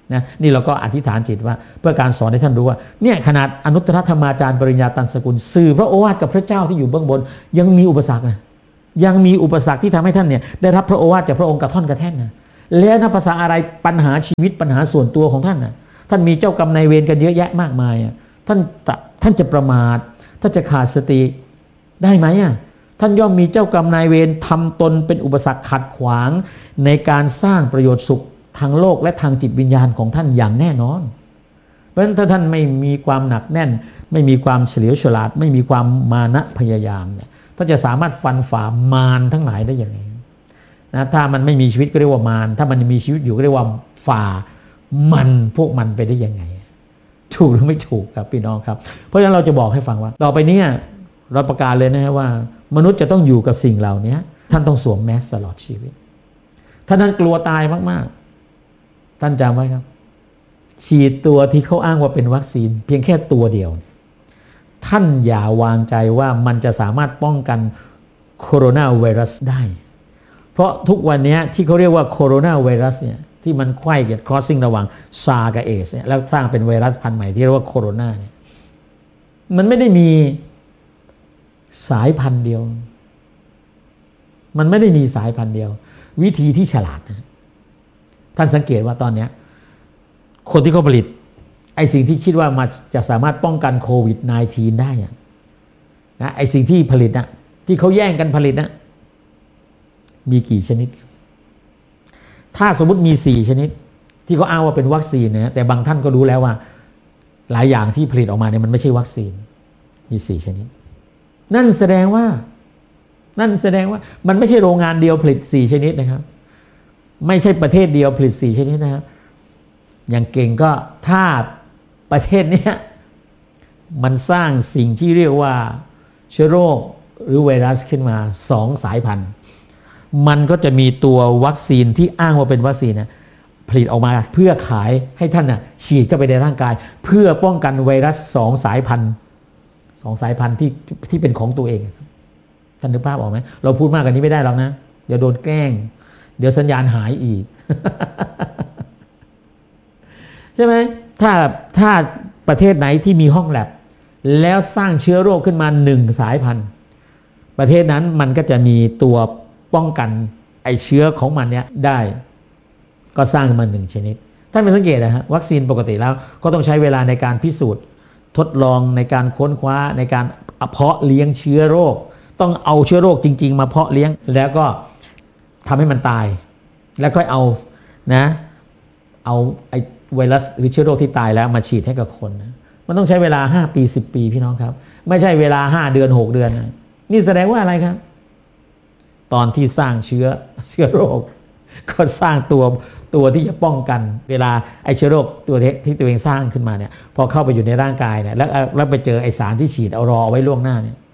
นะนี่เราก็อธิษฐานจิตว่าเพื่อการสอนให้ท่านรู้ว่าเนี่ยขนาดอนุตตรธรรมาจารย์ปริญญาตันสกุลสื่อพระโอวาทกับพระเจ้าที่อยู่เบื้องบนยังมีอุปสรรคนะยังมีอุปสรรคที่ทำให้ท่านเนี่ยได้รับพระโอวาทจากพระองค์กระท่อนกระแท่นนะแล้วนับภาษาอะไรปัญหาชีวิตปัญหาส่วนตัวของท่านนะท่านมีเจ้ากรรมนายเวรกันเยอะแยะมากมายท่านท่านจะประมาทท่านจะขาดสติได้ไหมอ่ะท่านย่อมมีเจ้ากรรมนายเวรทำตนเป็นอุปสรรคขัดขวางในการสร้างประโยชน์สุขทางโลกและทางจิตวิญญาณของท่านอย่างแน่นอนเพราะฉะนั้นถ้าท่านไม่มีความหนักแน่นไม่มีความเฉลียวฉลาดไม่มีความมานะพยายามเนี่ยท่านจะสามารถฟันฝ่ามารทั้งหลายได้อย่างไรนะถ้ามันไม่มีชีวิตก็เรียกว่ามารถ้ามันมีชีวิตอยู่ก็เรียกว่าฝ่ามันพวกมันไปได้ยังไงถูกหรือไม่ถูกครับพี่น้องครับเพราะฉะนั้นเราจะบอกให้ฟังว่าต่อไปนี้เราประกาศเลยนะฮะว่ามนุษย์จะต้องอยู่กับสิ่งเหล่านี้ท่านต้องสวมแมสตลอดชีวิตถ้าท่านกลัวตายมากๆท่านจำไว้ครับฉีดตัวที่เขาอ้างว่าเป็นวัคซีนเพียงแค่ตัวเดียวท่านอย่าวางใจว่ามันจะสามารถป้องกันโคโรนาไวรัสได้เพราะทุกวันนี้ที่เขาเรียกว่าโคโรนาไวรัสเนี่ยที่มันไขว้กัน crossing ระหว่างซาร์กับเอสเนี่ยแล้วสร้างเป็นไวรัสพันธุ์ใหม่ที่เรียกว่าโคโรนาเนี่ยมันไม่ได้มีสายพันธุ์เดียวมันไม่ได้มีสายพันธุ์เดียววิธีที่ฉลาดนะท่านสังเกตว่าตอนนี้คนที่เขาผลิตไอ้สิ่งที่คิดว่ามาจะสามารถป้องกันโควิด สิบเก้า ได้นะไอ้สิ่งที่ผลิตนะที่เขาแย่งกันผลิตนะมีกี่ชนิดถ้าสมมติมีสี่ชนิดที่เขาอ้างว่าเป็นวัคซีนนะแต่บางท่านก็รู้แล้วว่าหลายอย่างที่ผลิตออกมาเนี่ยมันไม่ใช่วัคซีนมีสี่ชนิดนั่นแสดงว่านั่นแสดงว่ามันไม่ใช่โรงงานเดียวผลิตสี่ชนิดนะครับไม่ใช่ประเทศเดียวผลิตสี่ชนิดนะครับอย่างเก่งก็ถ้าประเทศนี้มันสร้างสิ่งที่เรียกว่าเชื้อโรคหรือไวรัสขึ้นมาสองสายพันธุ์มันก็จะมีตัววัคซีนที่อ้างว่าเป็นวัคซีนนะผลิตออกมาเพื่อขายให้ท่านน่ะฉีดเข้าไปในร่างกายเพื่อป้องกันไวรัสสองสายพันธุ์สองสายพันธุ์ที่ที่เป็นของตัวเองท่านนึกภาพออกไหมเราพูดมากกว่านี้ไม่ได้หรอกนะเดี๋ยวโดนแกล้งเดี๋ยวสัญญาณหายอีก ใช่ไหมถ้าถ้าประเทศไหนที่มีห้องแลบแล้วสร้างเชื้อโรคขึ้นมาหนึ่งสายพันธุ์ประเทศนั้นมันก็จะมีตัวป้องกันไอเชื้อของมันเนี้ยได้ก็สร้างมาหนึ่งชนิดท่านไปสังเกตนะฮะวัคซีนปกติแล้วก็ต้องใช้เวลาในการพิสูจน์ทดลองในการค้นคว้าในการเพาะเลี้ยงเชื้อโรคต้องเอาเชื้อโรคจริงๆมาเพาะเลี้ยงแล้วก็ทำให้มันตายแล้วก็เอานะเอาไอไวรัสหรือเชื้อโรคที่ตายแล้วมาฉีดให้กับคนนะมันต้องใช้เวลาห้าปีสิบปีพี่น้องครับไม่ใช่เวลาห้าเดือนหกเดือนนะนี่แสดงว่าอะไรครับตอนที่สร้างเชื้อเชื้อโรคก็สร้างตัวตัวที่จะป้องกันเวลาไอเชื้อโรคตัวที่ตัวเองสร้างขึ้นมาเนี่ยพอเข้าไปอยู่ในร่างกายเนี่ยแล้วแล้วไปเจอไอสารที่ฉีดเอารอไว้ล่วงหน้าเนี่ย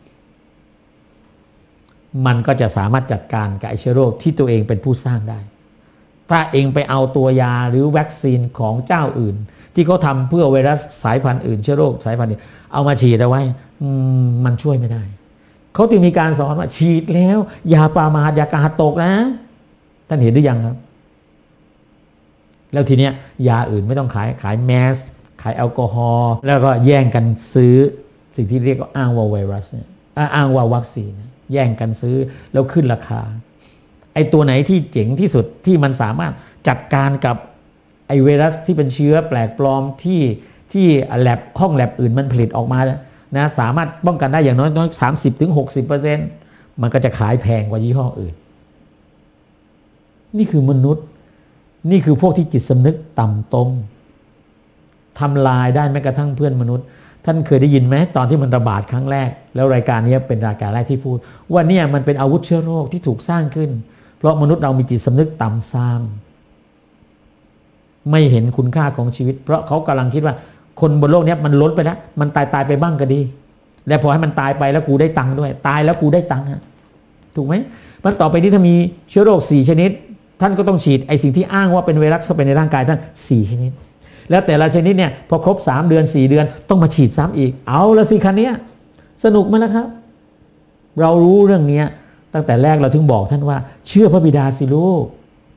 มันก็จะสามารถจัดการกับไอเชื้อโรคที่ตัวเองเป็นผู้สร้างได้ถ้าเองไปเอาตัวยาหรือวัคซีนของเจ้าอื่นที่เขาทำเพื่อไวรัสสายพันธุ์อื่นเชื้อโรคสายพันธุ์นี้เอามาฉีดเอาไว้มันช่วยไม่ได้เขาจึงมีการสอนว่าฉีดแล้วอย่าประมาทอย่ากาดตกนะท่านเห็นหรือยังครับแล้วทีเนี้ยยาอื่นไม่ต้องขายขายแมสขายแอลกอฮอล์แล้วก็แย่งกันซื้อสิ่งที่เรียกว่าอ้างว่าไวรัสเนี่ยอ้างว่าวัคซีนแย่งกันซื้อแล้วขึ้นราคาไอ้ตัวไหนที่เจ๋งที่สุดที่มันสามารถจัดการกับไอ้ไวรัสที่เป็นเชื้อแปลกปลอมที่ที่แลบห้องแลบอื่นมันผลิตออกมานะสามารถป้องกันได้อย่างน้อยน้อยสามสิบถึงหกสิบเปอร์เซ็นต์มันก็จะขายแพงกว่ายี่ห้ออื่นนี่คือมนุษย์นี่คือพวกที่จิตสำนึกต่ำตมทำลายได้แม้กระทั่งเพื่อนมนุษย์ท่านเคยได้ยินไหมตอนที่มันระบาดครั้งแรกแล้วรายการนี้เป็นรายการแรกที่พูดว่าเนี่ยมันเป็นอาวุธเชื้อโรคที่ถูกสร้างขึ้นเพราะมนุษย์เรามีจิตสำนึกต่ำทรามไม่เห็นคุณค่าของชีวิตเพราะเขากำลังคิดว่าคนบนโลกนี้มันล้นไปแล้วมันตายตายไปบ้างก็ดีและพอให้มันตายไปแล้วกูได้ตังค์ด้วยตายแล้วกูได้ตังค์ถูกไหมมันต่อไปนี้ถ้ามีเชื้อโรคสี่ชนิดท่านก็ต้องฉีดไอสิ่งที่อ้างว่าเป็นไวรัสเข้าไปในร่างกายท่านสี่ชนิดแล้วแต่ละชนิดเนี่ยพอครบสามเดือนสี่เดือนต้องมาฉีดซ้ำอีกเอาละสิคันนี้สนุกมั้ยล่ะครับเรารู้เรื่องนี้ตั้งแต่แรกเราถึงบอกท่านว่าเชื่อพระบิดาสิลูก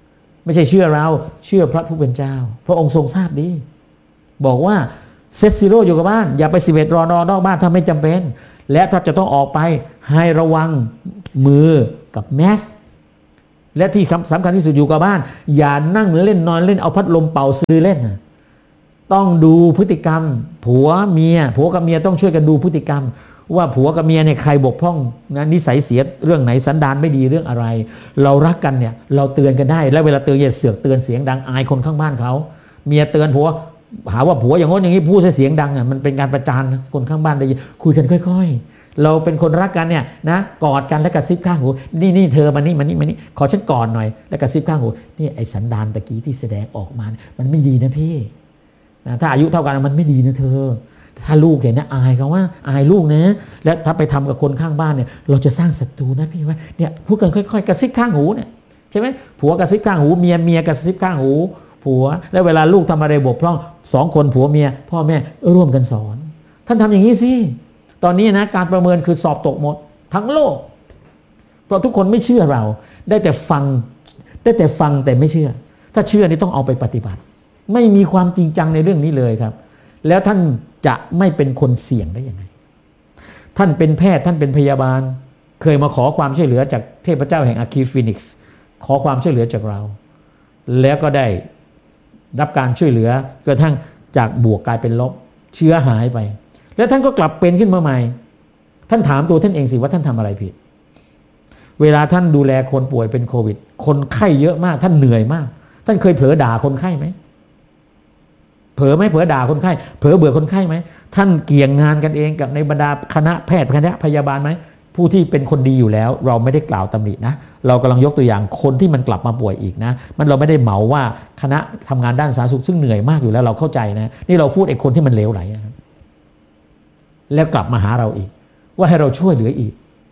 ไม่ใช่เชื่อเราเชื่อพระผู้เป็นเจ้าพระองค์ทรงทราบดีบอกว่าเซตซีโร่อยู่กับบ้านอย่าไปสิบเอ็ดรอนอนอกบ้านถ้าไม่จำเป็นและถ้าจะต้องออกไปให้ระวังมือกับแมสและที่สำคัญที่สุดอยู่กับบ้านอย่านั่งเล่นนอนเล่นเอาพัดลมเป่าซื้อเล่นต้องดูพฤติกรรมผัวเมียผัวกับเมียต้องช่วยกันดูพฤติกรรมว่าผัวกับเมียเนี่ยใครบกพร่องนะนิสัยเสียเรื่องไหนสันดานไม่ดีเรื่องอะไรเรารักกันเนี่ยเราเตือนกันได้แล้วเวลาเตือนอย่าเสือกเตือนเสียงดังอายคนข้างบ้านเขาเมียเตือนผัวหาว่าผัวอย่างโน้นอย่างนี้พูดเสียงดังอ่ะมันเป็นการประจานคนข้างบ้านได้คุยกันค่อยๆเราเป็นคนรักกันเนี่ยนะกอดกันแล้วกระซิบข้างหูนี่นี่เธอมานี่มานี่มานี่ขอฉันกอดหน่อยแล้วกระซิบข้างหูนี่ไอ้สันดานตะกี้ที่แสดงออกมามันไม่ดีนะพี่นะถ้าอายุเท่ากันมันไม่ดีนะเธอถ้าลูกเห็นนะอายเขาว่าอายลูกนะแล้วถ้าไปทำกับคนข้างบ้านเนี่ยเราจะสร้างศัตรูนะพี่ว่าเนี่ยพูดกันค่อยๆกระซิบข้างหูเนี่ยใช่ไหมผัวกระซิบข้างหูเมียเมียกระซิบข้างหูผัวแล้วเวลาลูกทำอะไรบกพร่องสองคนผัวเมียพ่อแม่ร่วมกันสอนท่านทำอย่างนี้สิตอนนี้นะการประเมินคือสอบตกหมดทั้งโลกเพราะทุกคนไม่เชื่อเราได้แต่ฟังได้แต่ฟังแต่ไม่เชื่อถ้าเชื่อนี่ต้องเอาไปปฏิบัติไม่มีความจริงจังในเรื่องนี้เลยครับแล้วท่านจะไม่เป็นคนเสี่ยงได้ยังไงท่านเป็นแพทย์ท่านเป็นพยาบาลเคยมาขอความช่วยเหลือจากเทพเจ้าแห่งอาคีฟินิกซ์ขอความช่วยเหลือจากเราแล้วก็ได้รับการช่วยเหลือกระทั่งจากบวกกลายเป็นลบเชื้อหายไปแล้วท่านก็กลับเป็นขึ้นมาใหม่ท่านถามตัวท่านเองสิว่าท่านทำอะไรผิดเวลาท่านดูแลคนป่วยเป็นโควิดคนไข้เยอะมากท่านเหนื่อยมากท่านเคยเผลอด่าคนไข้ไหมเผลอไหมเผลอด่าคนไข้เผลอเบื่อคนไข้ไหมท่านเกี่ยงงานกันเองกับในบรรดาคณะแพทย์คณะพยาบาลไหมผู้ที่เป็นคนดีอยู่แล้วเราไม่ได้กล่าวตำหนินะเรากำลังยกตัวอย่างคนที่มันกลับมาป่วยอีกนะมันเราไม่ได้เหมาว่าคณะทำงานด้านสาธารณสุขซึ่งเหนื่อยมากอยู่แล้วเราเข้าใจนะนี่เราพูดไอ้คนที่มันเลวไหลนะครับแล้วกลับมาหาเราอีกว่าให้เราช่วยเหลืออีก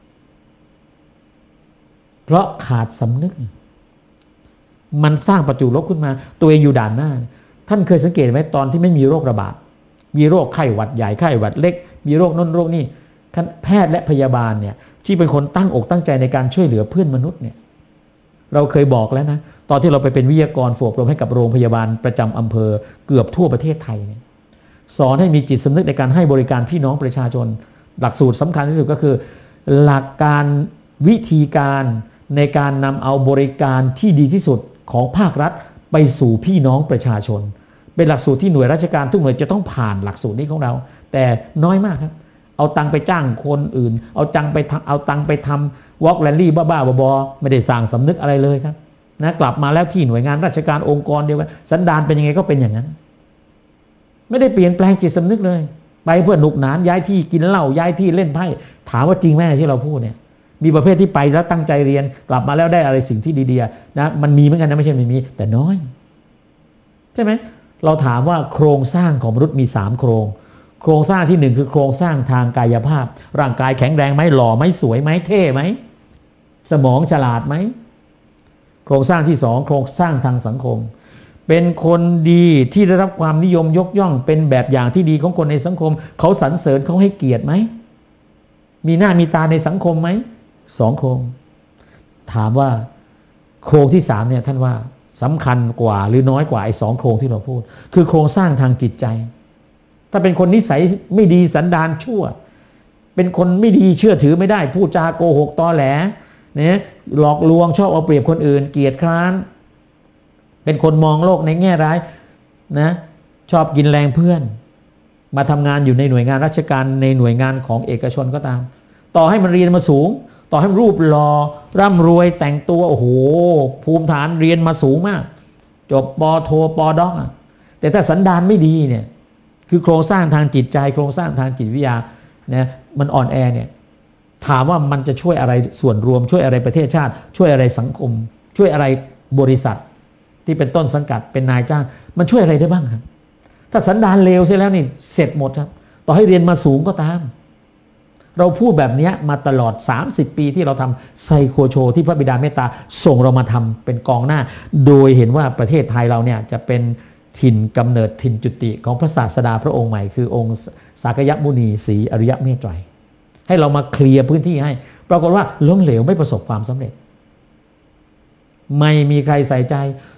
เพราะขาดสำนึกมันสร้างประจุลบขึ้นมาตัวเองอยู่ด่านหน้าท่านเคยสังเกตไหมตอนที่ไม่มีโรคระบาดมีโรคไข้หวัดใหญ่ไข้หวัดเล็กมีโรคน้นโรคนี่แพทย์และพยาบาลเนี่ยที่เป็นคนตั้งอกตั้งใจในการช่วยเหลือเพื่อนมนุษย์เนี่ยเราเคยบอกแล้วนะตอนที่เราไปเป็นวิทยากรฝึกอบรมให้กับโรงพยาบาลประจำอำเภอเกือบทั่วประเทศไทยเนี่ยสอนให้มีจิตสำนึกในการให้บริการพี่น้องประชาชนหลักสูตรสำคัญที่สุดก็คือหลักการวิธีการในการนำเอาบริการที่ดีที่สุดของภาครัฐไปสู่พี่น้องประชาชนเป็นหลักสูตรที่หน่วยราชการทุกหน่วยจะต้องผ่านหลักสูตรนี้ของเราแต่น้อยมากครับเอาตังไปจ้างคนอื่นเอาตังไปเอาตังไปทำวอล์กแรลลี่บ้าๆบอๆไม่ได้สร้างสำนึกอะไรเลยครับนะกลับมาแล้วที่หน่วยงานราชการองค์กรเดียวกันสันดานเป็นยังไงก็เป็นอย่างนั้นไม่ได้เปลี่ยนแปลงจิตสำนึกเลยไปเพื่อหนุกหนานย้ายที่กินเหล้าย้ายที่เล่นไพ่ถามว่าจริงไหมที่เราพูดเนี่ยมีประเภทที่ไปแล้วตั้งใจเรียนกลับมาแล้วได้อะไรสิ่งที่ดีๆนะมันมีเหมือนกันนะไม่ใช่ไม่มีแต่น้อยใช่ไหมเราถามว่าโครงสร้างของมนุษย์มีสามโครงโครงสร้างที่หนึ่งคือโครงสร้างทางกายภาพร่างกายแข็งแรงไหมหล่อไหมสวยไหมเท่ไหมสมองฉลาดไหมโครงสร้างที่สองโครงสร้างทางสังคมเป็นคนดีที่ได้รับความนิยมยกย่องเป็นแบบอย่างที่ดีของคนในสังคมเขาสรรเสริญเขาให้เกียรติไหมมีหน้ามีตาในสังคมไหมสองโครงถามว่าโครงที่สามเนี่ยท่านว่าสำคัญกว่าหรือน้อยกว่าไอ้สองโครงที่เราพูดคือโครงสร้างทางจิตใจถ้าเป็นคนนิสัยไม่ดีสันดานชั่วเป็นคนไม่ดีเชื่อถือไม่ได้พูดจาโกหกตอแหลเนี่ยหลอกลวงชอบเอาเปรียบคนอื่นเกียจคร้านเป็นคนมองโลกในแง่ร้ายนะชอบกินแรงเพื่อนมาทำงานอยู่ในหน่วยงานราชการในหน่วยงานของเอกชนก็ตามต่อให้มันเรียนมาสูงต่อให้รูปหล่อร่ำรวยแต่งตัวโอ้โหภูมิฐานเรียนมาสูงมากจบป.โทป.ด็อกแต่ถ้าสันดานไม่ดีเนี่ยคือโครงสร้างทางจิตใจโครงสร้างทางจิตวิทยาเนี่ยมันอ่อนแอเนี่ยถามว่ามันจะช่วยอะไรส่วนรวมช่วยอะไรประเทศชาติช่วยอะไรสังคมช่วยอะไรบริษัทที่เป็นต้นสังกัดเป็นนายจ้างมันช่วยอะไรได้บ้างครับถ้าสันดานเลวเสียแล้วนี่เสร็จหมดครับต่อให้เรียนมาสูงก็ตามเราพูดแบบนี้มาตลอดสามสิบปีที่เราทำไซโคโชที่พระบิดาเมตตาส่งเรามาทำเป็นกองหน้าโดยเห็นว่าประเทศไทยเราเนี่ยจะเป็นถิ่นกำเนิดถิ่นจุติของพระศาสดาพระองค์ใหม่คือองค์สากยมุนีศรีอริยเมตไตรให้เรามาเคลียร์พื้นที่ให้ปรากฏว่าล้มเหลวไม่ประสบความสำเร็จไม่มีใครใส่ใจ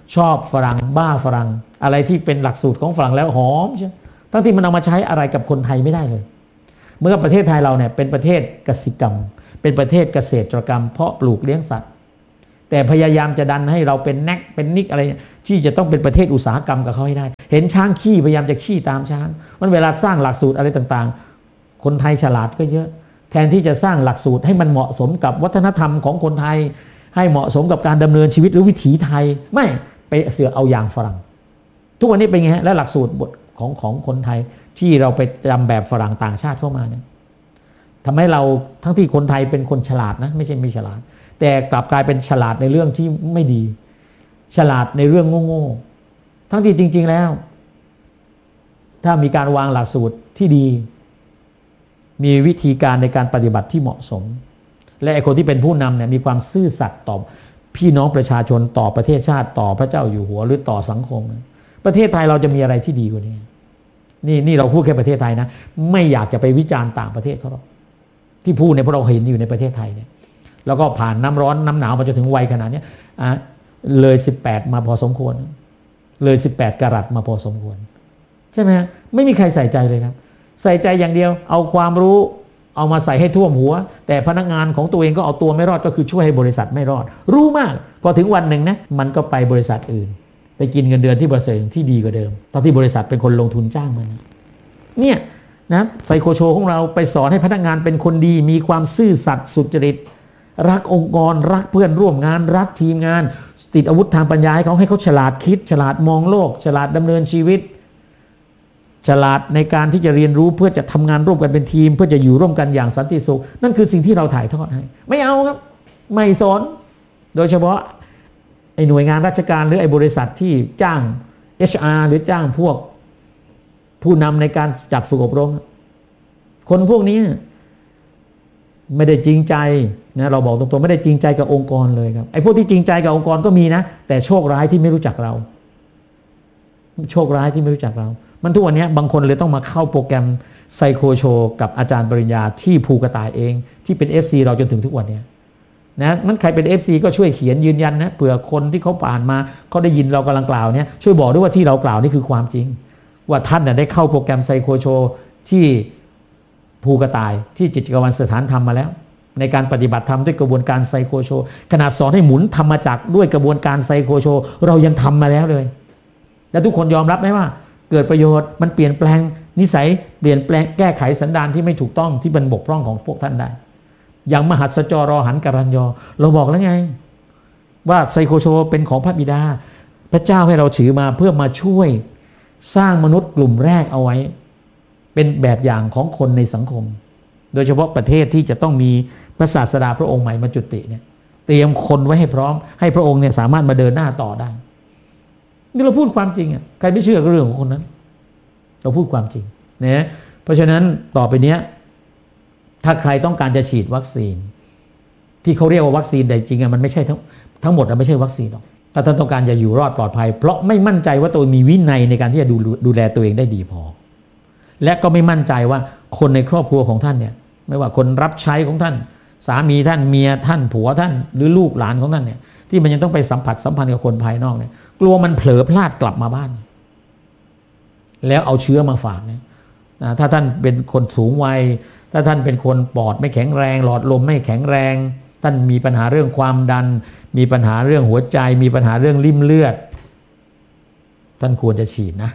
ชอบฝรั่งบ้าฝรั่งอะไรที่เป็นหลักสูตรของฝรั่งแล้วหอมใช่ทั้งที่มันเอามาใช้อะไรกับคนไทยไม่ได้เลยเมื่อประเทศไทยเราเนี่ยเป็นประเทศกสิกรรมเป็นประเทศเกษตรกรรมเพาะปลูกเลี้ยงสัตว์แต่พยายามจะดันให้เราเป็นแนกเป็นนิกอะไรที่จะต้องเป็นประเทศอุตสาหกรรมกับเขาให้ได้เห็นช้างขี้พยายามจะขี้ตามช้างมันเวลาสร้างหลักสูตรอะไรต่างๆคนไทยฉลาดก็เยอะแทนที่จะสร้างหลักสูตรให้มันเหมาะสมกับวัฒนธรรมของคนไทยให้เหมาะสมกับการดำเนินชีวิตหรือวิถีไทยไม่ไปเสือเอาอย่างฝรั่งทุกวันนี้เป็นไงฮะและหลักสูตรบทของของคนไทยที่เราไปจำแบบฝรั่งต่างชาติเข้ามาเนี่ยทำให้เราทั้งที่คนไทยเป็นคนฉลาดนะไม่ใช่ไม่ฉลาดแต่กลับกลายเป็นฉลาดในเรื่องที่ไม่ดีฉลาดในเรื่องโง่ๆทั้งที่จริงๆแล้วถ้ามีการวางหลักสูตรที่ดีมีวิธีการในการปฏิบัติที่เหมาะสมและไอ้คนที่เป็นผู้นำเนี่ยมีความซื่อสัตย์ต่อพี่น้องประชาชนต่อประเทศชาติต่อพระเจ้าอยู่หัวหรือต่อสังคมประเทศไทยเราจะมีอะไรที่ดีกว่านี้นี่นี่เราพูดแค่ประเทศไทยนะไม่อยากจะไปวิจารณ์ต่างประเทศเขาหรอกที่พูดเนี่ยเพราะเราเห็นอยู่ในประเทศไทยเนี่ยแล้วก็ผ่านน้ำร้อนน้ำหนาวมาจนถึงวัยขนาดนี้อ่ะเลยสิบแปดมาพอสมควรเลยสิบแปดกรัตมาพอสมควรใช่ไหมไม่มีใครใส่ใจเลยครับใส่ใจอย่างเดียวเอาความรู้เอามาใส่ให้ท่วมหัวแต่พนักงานของตัวเองก็เอาตัวไม่รอดก็คือช่วยให้บริษัทไม่รอดรู้มากพอถึงวันหนึ่งนะมันก็ไปบริษัทอื่นไปกินเงินเดือนที่บริษัทที่ดีกว่าเดิมตอนที่บริษัทเป็นคนลงทุนจ้างมันเนี่ยนะไซโคโชของเราไปสอนให้พนักงานเป็นคนดีมีความซื่อสัตย์สุจริตรักองค์กรรักเพื่อนร่วมงานรักทีมงานติดอาวุธทางปัญญาให้เขาให้เขาฉลาดคิดฉลาดมองโลกฉลาดดำเนินชีวิตฉลาดในการที่จะเรียนรู้เพื่อจะทำงานร่วมกันเป็นทีมเพื่อจะอยู่ร่วมกันอย่างสันติสุขนั่นคือสิ่งที่เราถ่ายทอดให้ไม่เอาครับไม่สอนโดยเฉพาะไอ้หน่วยงานราชการหรือไอ้บริษัทที่จ้าง เอช อาร์ หรือจ้างพวกผู้นำในการจัดฝึกอบรมคนพวกนี้ไม่ได้จริงใจนะเราบอกตรงๆไม่ได้จริงใจกับองค์กรเลยครับไอ้พวกที่จริงใจกับองค์กรก็มีนะแต่โชคร้ายที่ไม่รู้จักเราโชคร้ายที่ไม่รู้จักเรามันทุกวันนี้บางคนเลยต้องมาเข้าโปรแกรมไซโคโชกับอาจารย์ปริญญาที่ภูกระต่ายเองที่เป็น เอฟ ซี เราจนถึงทุกวันนี้นะมันใครเป็น เอฟ ซี ก็ช่วยเขียนยืนยันนะเผื่อคนที่เขาผ่านมาเขาได้ยินเรากำลังกล่าวเนี่ยช่วยบอกด้วยว่าที่เรากล่าวนี่คือความจริงว่าท่านน่ะได้เข้าโปรแกรมไซโคโชที่ภูกระต่ายที่จิตกวันสถานธรรมมาแล้วในการปฏิบัติธรรมด้วยกระบวนการไซโคโชขนาดสอนให้หมุนธรรมจักรด้วยกระบวนการไซโคโชเรายังทำมาแล้วเลยแล้วทุกคนยอมรับไหมว่าเกิดประโยชน์มันเปลี่ยนแปลงนิสัยเปลี่ยนแปลงแก้ไขสันดานที่ไม่ถูกต้องที่เป็นบกพร่องของพวกท่านได้อย่างมหัสจรหันกัรัญญอเราบอกแล้วไงว่าไซโคโชเป็นของพระบิดาพระเจ้าให้เราถือมาเพื่อมาช่วยสร้างมนุษย์กลุ่มแรกเอาไว้เป็นแบบอย่างของคนในสังคมโดยเฉพาะประเทศที่จะต้องมีพระศาสดาพระองค์ใหม่มาจุติเนี่ยเตรียมคนไว้ให้พร้อมให้พระองค์เนี่ยสามารถมาเดินหน้าต่อได้นี่เราพูดความจริงอ่ะใครไม่เชื่อก็เรื่องของคนนั้นเราพูดความจริงนะเพราะฉะนั้นต่อไปเนี้ยถ้าใครต้องการจะฉีดวัคซีนที่เขาเรียกว่าวัคซีนแต่จริงอ่ะมันไม่ใช่ทั้งทั้งหมดมันไม่ใช่วัคซีนหรอกถ้าท่านต้องการจะอยู่รอดปลอดภัยเพราะไม่มั่นใจว่าตัวมีวินัยในการที่จะดูดูแลตัวเองได้ดีพอและก็ไม่มั่นใจว่าคนในครอบครัวของท่านเนี่ยไม่ว่าคนรับใช้ของท่านสามีท่านเมียท่านผัวท่านหรือลูกหลานของท่านเนี่ยที่มันยังต้องไปสัมผัสสัมพันธ์กับคนภายนอกเนี่ยกลัวมันเผลอพลาดกลับมาบ้านแล้วเอาเชื้อมาฝากเนี่ยถ้าท่านเป็นคนสูงวัยถ้าท่านเป็นคนปอดไม่แข็งแรงหลอดลมไม่แข็งแรงท่านมีปัญหาเรื่องความดันมีปัญหาเรื่องหัวใจมีปัญหาเรื่องริ่มเลือดท่านควรจะฉีดนะ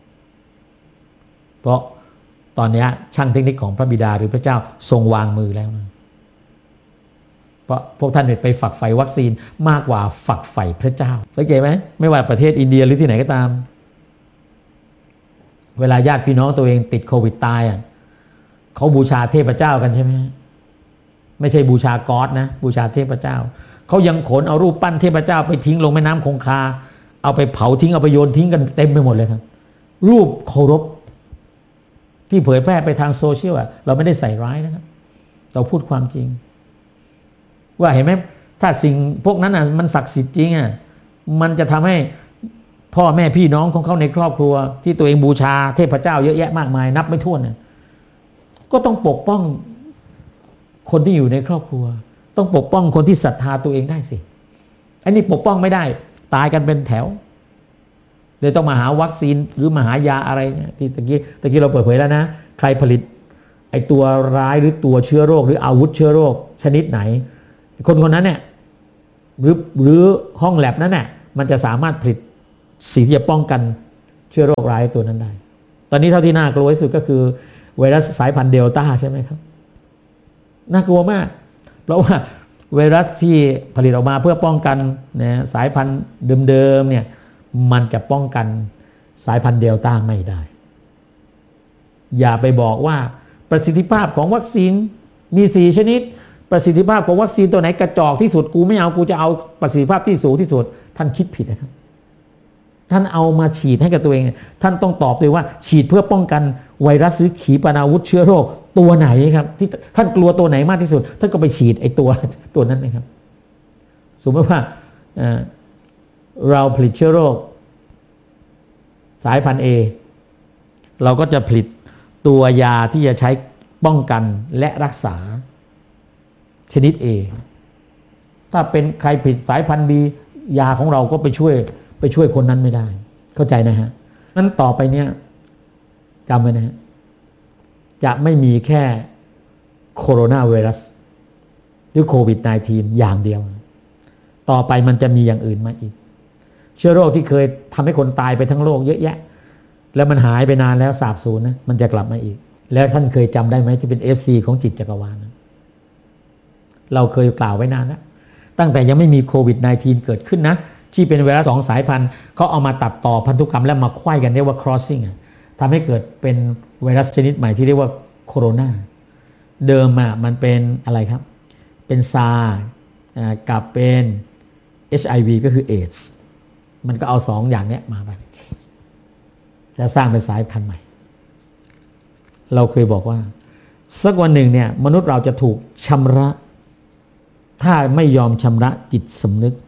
เพราะตอนนี้ช่างเทคนิคของพระบิดาหรือพระเจ้าทรงวางมือแล้วนะเพราะพวกท่านไปฝักใฝ่วัคซีนมากกว่าฝักใฝ่พระเจ้าสังเกตไหมไม่ว่าประเทศอินเดียหรือที่ไหนก็ตามเวลาญาติพี่น้องตัวเองติดโควิดตายอ่ะเขาบูชาเทพเจ้ากันใช่ไหมไม่ใช่บูชาก๊อดนะบูชาเทพเจ้าเขายังขนเอารูปปั้นเทพเจ้าไปทิ้งลงแม่น้ำคงคาเอาไปเผาทิ้งเอาไปโยนทิ้งกันเต็มไปหมดเลยครับรูปเคารพที่เผยแพร่ไปทางโซเชียลอ่ะเราไม่ได้ใส่ร้ายนะครับเราพูดความจริงว่าเห็นไหมถ้าสิ่งพวกนั้นอ่ะมันศักดิ์สิทธิ์จริงอ่ะมันจะทำให้พ่อแม่พี่น้องของเขาในครอบครัวที่ตัวเองบูชาเทพเจ้าเยอะแยะมากมายนับไม่ถ้วนเนี่ยก็ต้องปกป้องคนที่อยู่ในครอบครัวต้องปกป้องคนที่ศรัทธาตัวเองได้สิอันนี้ปกป้องไม่ได้ตายกันเป็นแถวเลยต้องมาหาวัคซีนหรือมาหายาอะไรเนี่ยที่ตะกี้ตะกี้เราเปิดเผยแล้วนะใครผลิตไอตัวร้ายหรือตัวเชื้อโรคหรืออาวุธเชื้อโรคชนิดไหนคนคนนั้นเนี่ยหรือหรือห้องแลบนั้นเนี่ยมันจะสามารถผลิตสิ่งที่จะป้องกันเชื้อโรคร้ายตัวนั้นได้ตอนนี้เท่าที่น่ากลัวที่สุดก็คือไวรัสสายพันธุ์เดลต้าใช่ไหมครับน่ากลัวมากเพราะว่าไวรัสที่ผลิตออกมาเพื่อป้องกันนะสายพันธุ์เดิมๆเนี่ยมันจะป้องกันสายพันธุ์เดลต้าไม่ได้อย่าไปบอกว่าประสิทธิภาพของวัคซีนมีสี่ชนิดประสิทธิภาพของวัคซีนตัวไหนกระจอกที่สุดกูไม่เอากูจะเอาประสิทธิภาพที่สูงที่สุดท่านคิดผิดนะครับท่านเอามาฉีดให้กับตัวเองท่านต้องตอบด้วยว่าฉีดเพื่อป้องกันไวรัสหรือขีปนาวุธเชื้อโรคตัวไหนครับที่ท่านกลัวตัวไหนมากที่สุดท่านก็ไปฉีดไอ้ตัวตัวนั้นนะครับสมมติว่าเอ่อเราผลิตเชื้อโรคสายพันธุ์ A เราก็จะผลิตตัวยาที่จะใช้ป้องกันและรักษาชนิด A ถ้าเป็นใครผิดสายพันธุ์ B ยาของเราก็ไปช่วยไปช่วยคนนั้นไม่ได้เข้าใจนะฮะนั้นต่อไปเนี่ยจำไว้นะฮะจะไม่มีแค่โคโรนาไวรัสหรือโควิด สิบเก้า อย่างเดียวต่อไปมันจะมีอย่างอื่นมาอีกเชื้อโรคที่เคยทำให้คนตายไปทั้งโลกเยอะแยะแล้วมันหายไปนานแล้วสาบสูญนะมันจะกลับมาอีกแล้วท่านเคยจำได้ไหมที่เป็น เอฟ ซี ของจิตจักรวาลนะเราเคยกล่าวไว้นานแล้วตั้งแต่ยังไม่มีโควิด สิบเก้า เกิดขึ้นนะที่เป็นไวรัสสองสายพันธุ์เขาเอามาตัดต่อพันธุกรรมแล้วมาไขว้กันเรียกว่า crossing ทำให้เกิดเป็นไวรัสชนิดใหม่ที่เรียกว่าโคโรนาเดิมอ่ะมันเป็นอะไรครับเป็นซาร์กับเป็น เอช ไอ วี ก็คือเอดส์มันก็เอาสองอย่างนี้มาไปแล้วสร้างเป็นสายพันธุ์ใหม่เราเคยบอกว่าสักวันหนึ่งเนี่ยมนุษย์เราจะถูกชำระถ้าไม่ยอมชำระจิตสำนึก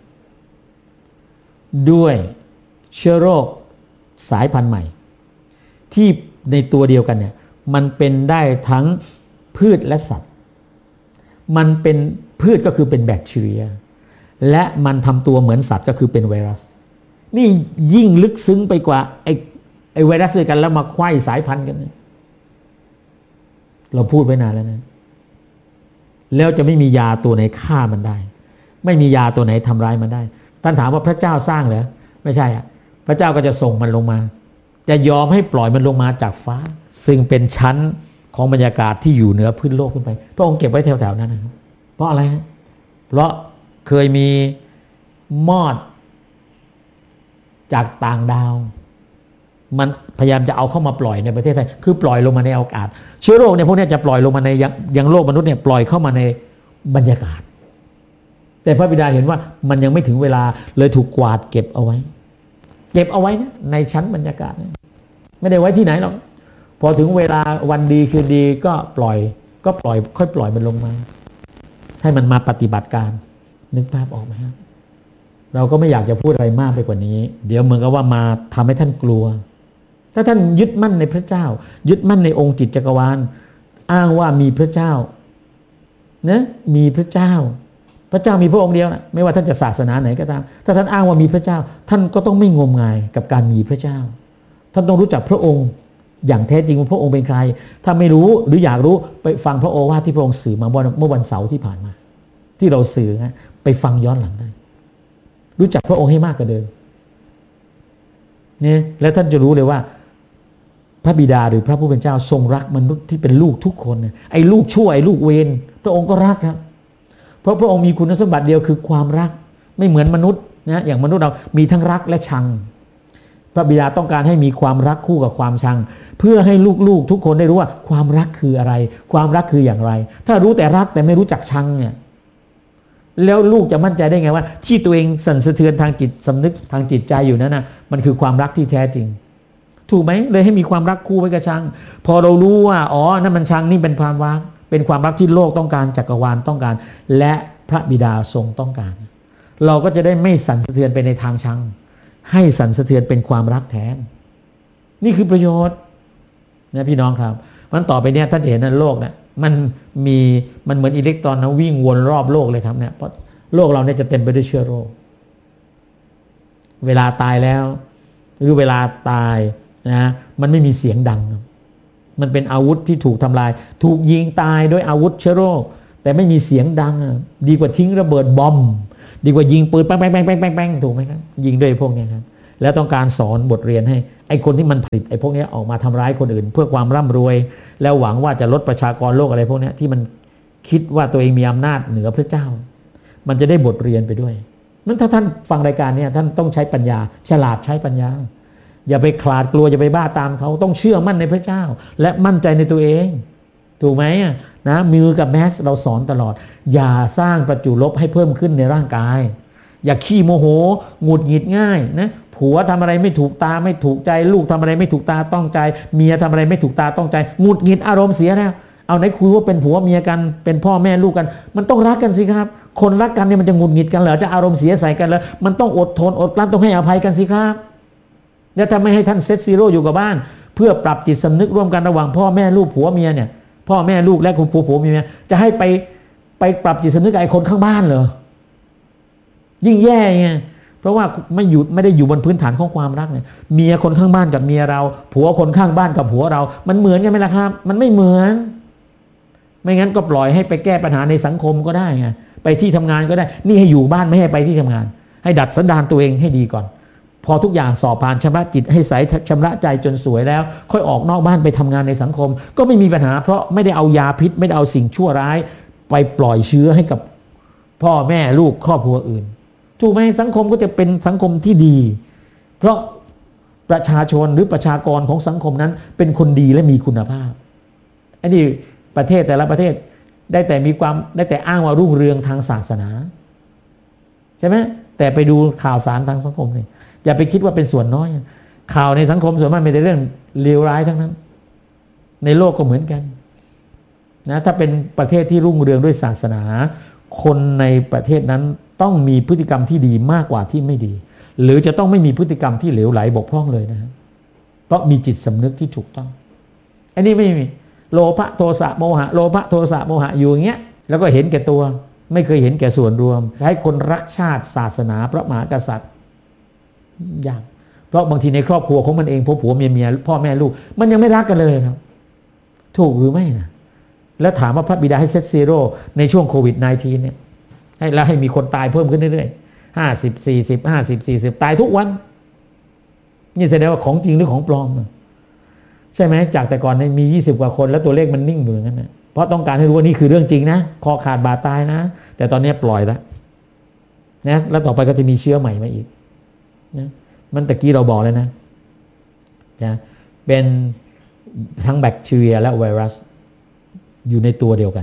ด้วยเชื้อโรคสายพันธุ์ใหม่ที่ในตัวเดียวกันเนี่ยมันเป็นได้ทั้งพืชและสัตว์มันเป็นพืชก็คือเป็นแบคทีเรียและมันทำตัวเหมือนสัตว์ก็คือเป็นไวรัสนี่ยิ่งลึกซึ้งไปกว่าไอ้ไอ้ไวรัสด้วยกันแล้วมาไขว้สายพันธุ์กันเนี่ยเราพูดไว้นานแล้วนะแล้วจะไม่มียาตัวไหนฆ่ามันได้ไม่มียาตัวไหนทำร้ายมันได้ท่านถามว่าพระเจ้าสร้างเหรอไม่ใช่อ่ะพระเจ้าก็จะส่งมันลงมาจะยอมให้ปล่อยมันลงมาจากฟ้าซึ่งเป็นชั้นของบรรยากาศที่อยู่เหนือพื้นโลกขึ้นไปพระองค์เก็บไว้แถวๆนั้นนะครับเพราะอะไรฮะเพราะเคยมีมอดจากต่างดาวมันพยายามจะเอาเข้ามาปล่อยในประเทศไทยคือปล่อยลงมาในอากาศเชื้อโรคเนี่ยพวกนี้จะปล่อยลงมาในยังโลกมนุษย์เนี่ยปล่อยเข้ามาในบรรยากาศแต่พระบิดาเห็นว่ามันยังไม่ถึงเวลาเลยถูกกวาดเก็บเอาไว้เก็บเอาไว้นะในชั้นบรรยากาศนะไม่ได้ไว้ที่ไหนหรอกพอถึงเวลาวันดีคืนดีก็ปล่อยก็ปล่อยค่อยปล่อยมันลงมาให้มันมาปฏิบัติการนึกภาพออกไหมครับเราก็ไม่อยากจะพูดอะไรมากไปกว่านี้เดี๋ยวเหมือนกับว่ามาทำให้ท่านกลัวถ้าท่านยึดมั่นในพระเจ้ายึดมั่นในองค์จิตจักรวาลอ้างว่ามีพระเจ้านะมีพระเจ้าพระเจ้ามีพระองค์เดียวนะไม่ว่าท่านจะศาสนาไหนก็ตามถ้าท่านอ้างว่ามีพระเจ้าท่านก็ต้องไม่งมงายกับการมีพระเจ้าท่านต้องรู้จักพระองค์อย่างแท้จริงว่าพระองค์เป็นใครถ้าไม่รู้หรืออยากรู้ไปฟังพระโอวาทที่พระองค์สื่อมาเมื่อวันเสาร์ที่ผ่านมาที่เราสื่อนะไปฟังย้อนหลังได้รู้จักพระองค์ให้มากกว่าเดิมเนี่ยแล้วท่านจะรู้เลยว่าพระบิดาหรือพระผู้เป็นเจ้าทรงรักมนุษย์ที่เป็นลูกทุกคนไอ้ลูกชั่วไอ้ลูกเวรพระองค์ก็รักครับเพราะพระองค์มีคุณสมบัติเดียวคือความรักไม่เหมือนมนุษย์นะอย่างมนุษย์เรามีทั้งรักและชังพระบิดาต้องการให้มีความรักคู่กับความชังเพื่อให้ลูกๆทุกคนได้รู้ว่าความรักคืออะไรความรักคืออย่างไรถ้ารู้แต่รักแต่ไม่รู้จักชังเนี่ยแล้วลูกจะมั่นใจได้ไงว่าที่ตัวเองสั่นสะเทือนทางจิตสำนึกทางจิตใจอยู่นั้นนะมันคือความรักที่แท้จริงถูกไหมเลยให้มีความรักคู่ไว้กับชังพอเรารู้ว่าอ๋อนั่นมันชังนี่เป็นความรักเป็นความรักที่โลกต้องการจักรวาลต้องการและพระบิดาทรงต้องการเราก็จะได้ไม่สั่นสะเทือนไปในทางชังให้สั่นสะเทือนเป็นความรักแท้นี่คือประโยชน์นะพี่น้องครับมันต่อไปเนี้ยท่านจะเห็นในโลกเนี่ยมันมีมันเหมือนอิเล็กตรอนนะวิ่งวนรอบโลกเลยครับเนี่ยเพราะโลกเราเนี่ยจะเต็มไปด้วยเชื้อโรคเวลาตายแล้วหรือเวลาตายนะมันไม่มีเสียงดังมันเป็นอาวุธที่ถูกทำลายถูกยิงตายด้วยอาวุธเชื้อโรคแต่ไม่มีเสียงดังดีกว่าทิ้งระเบิดบอมดีกว่ายิงปืนแป้งแป้งแป้งแป้งแป้งแป้งถูกไหมครับยิงด้วยพวกนี้ครับแล้วต้องการสอนบทเรียนให้ไอ้คนที่มันผลิตไอ้พวกนี้ออกมาทำร้ายคนอื่นเพื่อความร่ำรวยแล้วหวังว่าจะลดประชากรโลกอะไรพวกนี้ที่มันคิดว่าตัวเองมีอำนาจเหนือพระเจ้ามันจะได้บทเรียนไปด้วยนั้นถ้าท่านฟังรายการนี้ท่านต้องใช้ปัญญาฉลาดใช้ปัญญาอย่าไปขลาดกลัวอย่าไปบ้าตามเขาต้องเชื่อมั่นในพระเจ้าและมั่นใจในตัวเองถูกไหมนะมือกับแมสเราสอนตลอดอย่าสร้างประจุลบให้เพิ่มขึ้นในร่างกายอย่าขี้โมโหหงุดหงิดง่ายนะผัวทำอะไรไม่ถูกตาไม่ถูกใจลูกทำอะไรไม่ถูกตาต้องใจเมียทำอะไรไม่ถูกตาต้องใจหงุดหงิดอารมณ์เสียแล้วเอาไหนคุยว่าเป็นผัวเมียกันเป็นพ่อแม่ลูกกันมันต้องรักกันสิครับคนรักกันเนี่ยมันจะหงุดหงิดกันเหรอจะอารมณ์เสียใส่กันเหรอมันต้องอดทนอดกลั้นต้องให้อภัยกันสิครับแล้วถ้าไม่ให้ท่านเซตซีโร่อยู่กับบ้านเพื่อปรับจิตสำนึกร่วมกันระหว่างพ่อแม่ลูกผัวเมียเนี่ยพ่อแม่ลูกและคุณผัวผัวเมียจะให้ไปไปปรับจิตสำนึกกับไอ้คนข้างบ้านเหรอยิ่งแย่ไงเพราะว่าไม่หยุดไม่ได้อยู่บนพื้นฐานของความรักเนี่ยเมียคนข้างบ้านกับเมียเราผัวคนข้างบ้านกับผัวเรามันเหมือนกันไหมล่ะครับมันไม่เหมือนไม่งั้นก็ปล่อยให้ไปแก้ปัญหาในสังคมก็ได้ไงไปที่ทำงานก็ได้นี่ให้อยู่บ้านไม่ให้ไปที่ทำงานให้ดัดสันดานตัวเองให้ดีก่อนพอทุกอย่างสอบผ่านชำระจิตให้ใสชำระใจจนสวยแล้วค่อยออกนอกบ้านไปทำงานในสังคมก็ไม่มีปัญหาเพราะไม่ได้เอายาพิษไม่ได้เอาสิ่งชั่วร้ายไปปล่อยเชื้อให้กับพ่อแม่ลูกครอบครัวอื่นถูกไหมสังคมก็จะเป็นสังคมที่ดีเพราะประชาชนหรือประชากรของสังคมนั้นเป็นคนดีและมีคุณภาพอันนี้ประเทศแต่ละประเทศได้แต่มีความได้แต่อ้างว่ารุ่งเรืองทางศาสนาใช่ไหมแต่ไปดูข่าวสารทางสังคมนี่อย่าไปคิดว่าเป็นส่วนน้อยข่าวในสังคมส่วนมากมีแต่เรื่องเลวร้ายทั้งนั้นในโลกก็เหมือนกันนะถ้าเป็นประเทศที่รุ่งเรืองด้วยศาสนาคนในประเทศนั้นต้องมีพฤติกรรมที่ดีมากกว่าที่ไม่ดีหรือจะต้องไม่มีพฤติกรรมที่เหลวไหลบกพร่องเลยนะเพราะมีจิตสำนึกที่ถูกต้องอันนี้ไม่มีโลภะโทสะโมหะโลภะโทสะโมหะอยู่อย่างเงี้ยแล้วก็เห็นแก่ตัวไม่เคยเห็นแก่ส่วนรวมใช้คนรักชาติศาสนาพระมหากษัตริย์ยากเพราะบางทีในครอบครัวของมันเองผัวผัวเมียเมียพ่อแม่ลูกมันยังไม่รักกันเลยครับถูกหรือไม่นะแล้วถามว่าพระบิดาให้เซตซีโร่ในช่วงโควิด สิบเก้า เนี่ยให้แล้วให้มีคนตายเพิ่มขึ้นเรื่อยๆห้าสิบ สี่สิบ ห้าสิบ สี่สิบตายทุกวันนี่แสดงว่าของจริงหรือของปลอมใช่ไหมจากแต่ก่อนมียี่สิบกว่าคนแล้วตัวเลขมันนิ่งอยู่อย่างนั้นนะเพราะต้องการให้รู้ว่านี่คือเรื่องจริงนะคอขาดบาดตายนะแต่ตอนนี้ปล่อยแล้วนะแล้วต่อไปก็จะมีเชื้อใหม่มาอีกนะมันตะกี้เราบอกเลยนะนะเป็นทั้งแบคทีเรียและไวรัสอยู่ในตัวเดียวกัน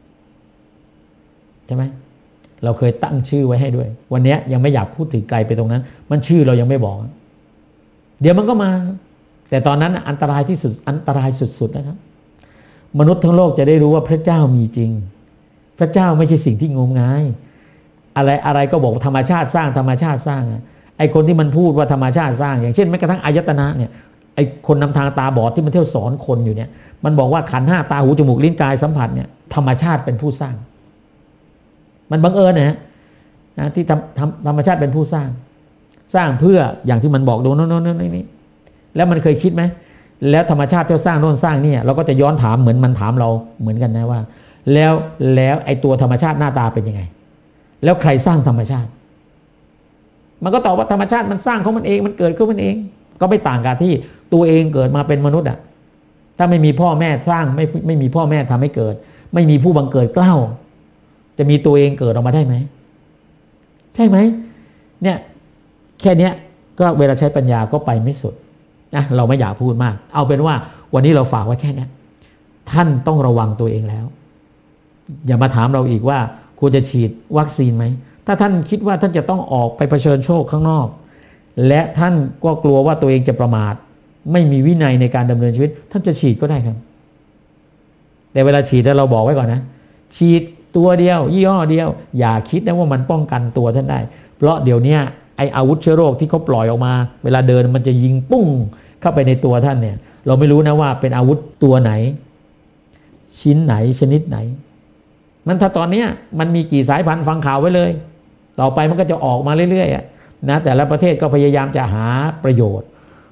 ใช่ไหมเราเคยตั้งชื่อไว้ให้ด้วยวันนี้ยังไม่อยากพูดถึงไกลไปตรงนั้นมันชื่อเรายังไม่บอกเดี๋ยวมันก็มาแต่ตอนนั้นอันตรายที่สุดอันตรายสุดๆนะครับมนุษย์ทั้งโลกจะได้รู้ว่าพระเจ้ามีจริงพระเจ้าไม่ใช่สิ่งที่งมงายอะไรอะไรก็บอกธรรมชาติสร้างธรรมชาติสร้างไอ้คนที่มันพูดว่าธรรมชาติสร้างอย่างเช่นแม้กระทั่งอายตนะเนี่ยไอ้คนนำทางตาบอดที่มันเที่ยวสอนคนอยู่เนี่ยมันบอกว่าขันธ์ห้าตาหูจมูกลิ้นกายสัมผัสเนี่ยธรรมชาติเป็นผู้สร้างมันบังเอิญนะฮะที่ธรรมชาติเป็นผู้สร้างสร้างเพื่ออย่างที่มันบอกดูโน่นโน่นนี่แล้วมันเคยคิดไหมแล้วธรรมชาติที่สร้างโน่นสร้างนี่เราก็จะย้อนถามเหมือนมันถามเราเหมือนกันนะว่าแล้วแล้วไอ้ตัวธรรมชาติหน้าตาเป็นยังไงแล้วใครสร้างธรรมชาติมันก็ตอบว่าธรรมชาติมันสร้างของมันเองมันเกิดขึ้นมันเองก็ไม่ต่างกันที่ตัวเองเกิดมาเป็นมนุษย์อ่ะถ้าไม่มีพ่อแม่สร้างไม่ไม่มีพ่อแม่ทำให้เกิดไม่มีผู้บังเกิดเกล้าจะมีตัวเองเกิดออกมาได้ไหมใช่ไหมเนี่ยแค่นี้ก็เวลาใช้ปัญญาก็ไปไม่สุดนะเราไม่อยากพูดมากเอาเป็นว่าวันนี้เราฝากไว้แค่นี้ท่านต้องระวังตัวเองแล้วอย่ามาถามเราอีกว่าควรจะฉีดวัคซีนไหมถ้าท่านคิดว่าท่านจะต้องออกไปเผชิญโชคข้างนอกและท่านก็กลัวว่าตัวเองจะประมาทไม่มีวินัยในการดำเนินชีวิตท่านจะฉีดก็ได้ครับแต่เวลาฉีดเราบอกไว้ก่อนนะฉีดตัวเดียวยี่ห้อเดียวอย่าคิดนะว่ามันป้องกันตัวท่านได้เพราะเดี๋ยวนี้ไออาวุธเชื้อโรคที่เขาปล่อยออกมาเวลาเดินมันจะยิงปุ้งเข้าไปในตัวท่านเนี่ยเราไม่รู้นะว่าเป็นอาวุธตัวไหนชิ้นไหนชนิดไหนมันถ้าตอนนี้มันมีกี่สายพันธุ์ฟังข่าวไว้เลยต่อไปมันก็จะออกมาเรื่อยๆนะแต่ละประเทศก็พยายามจะหาประโยชน์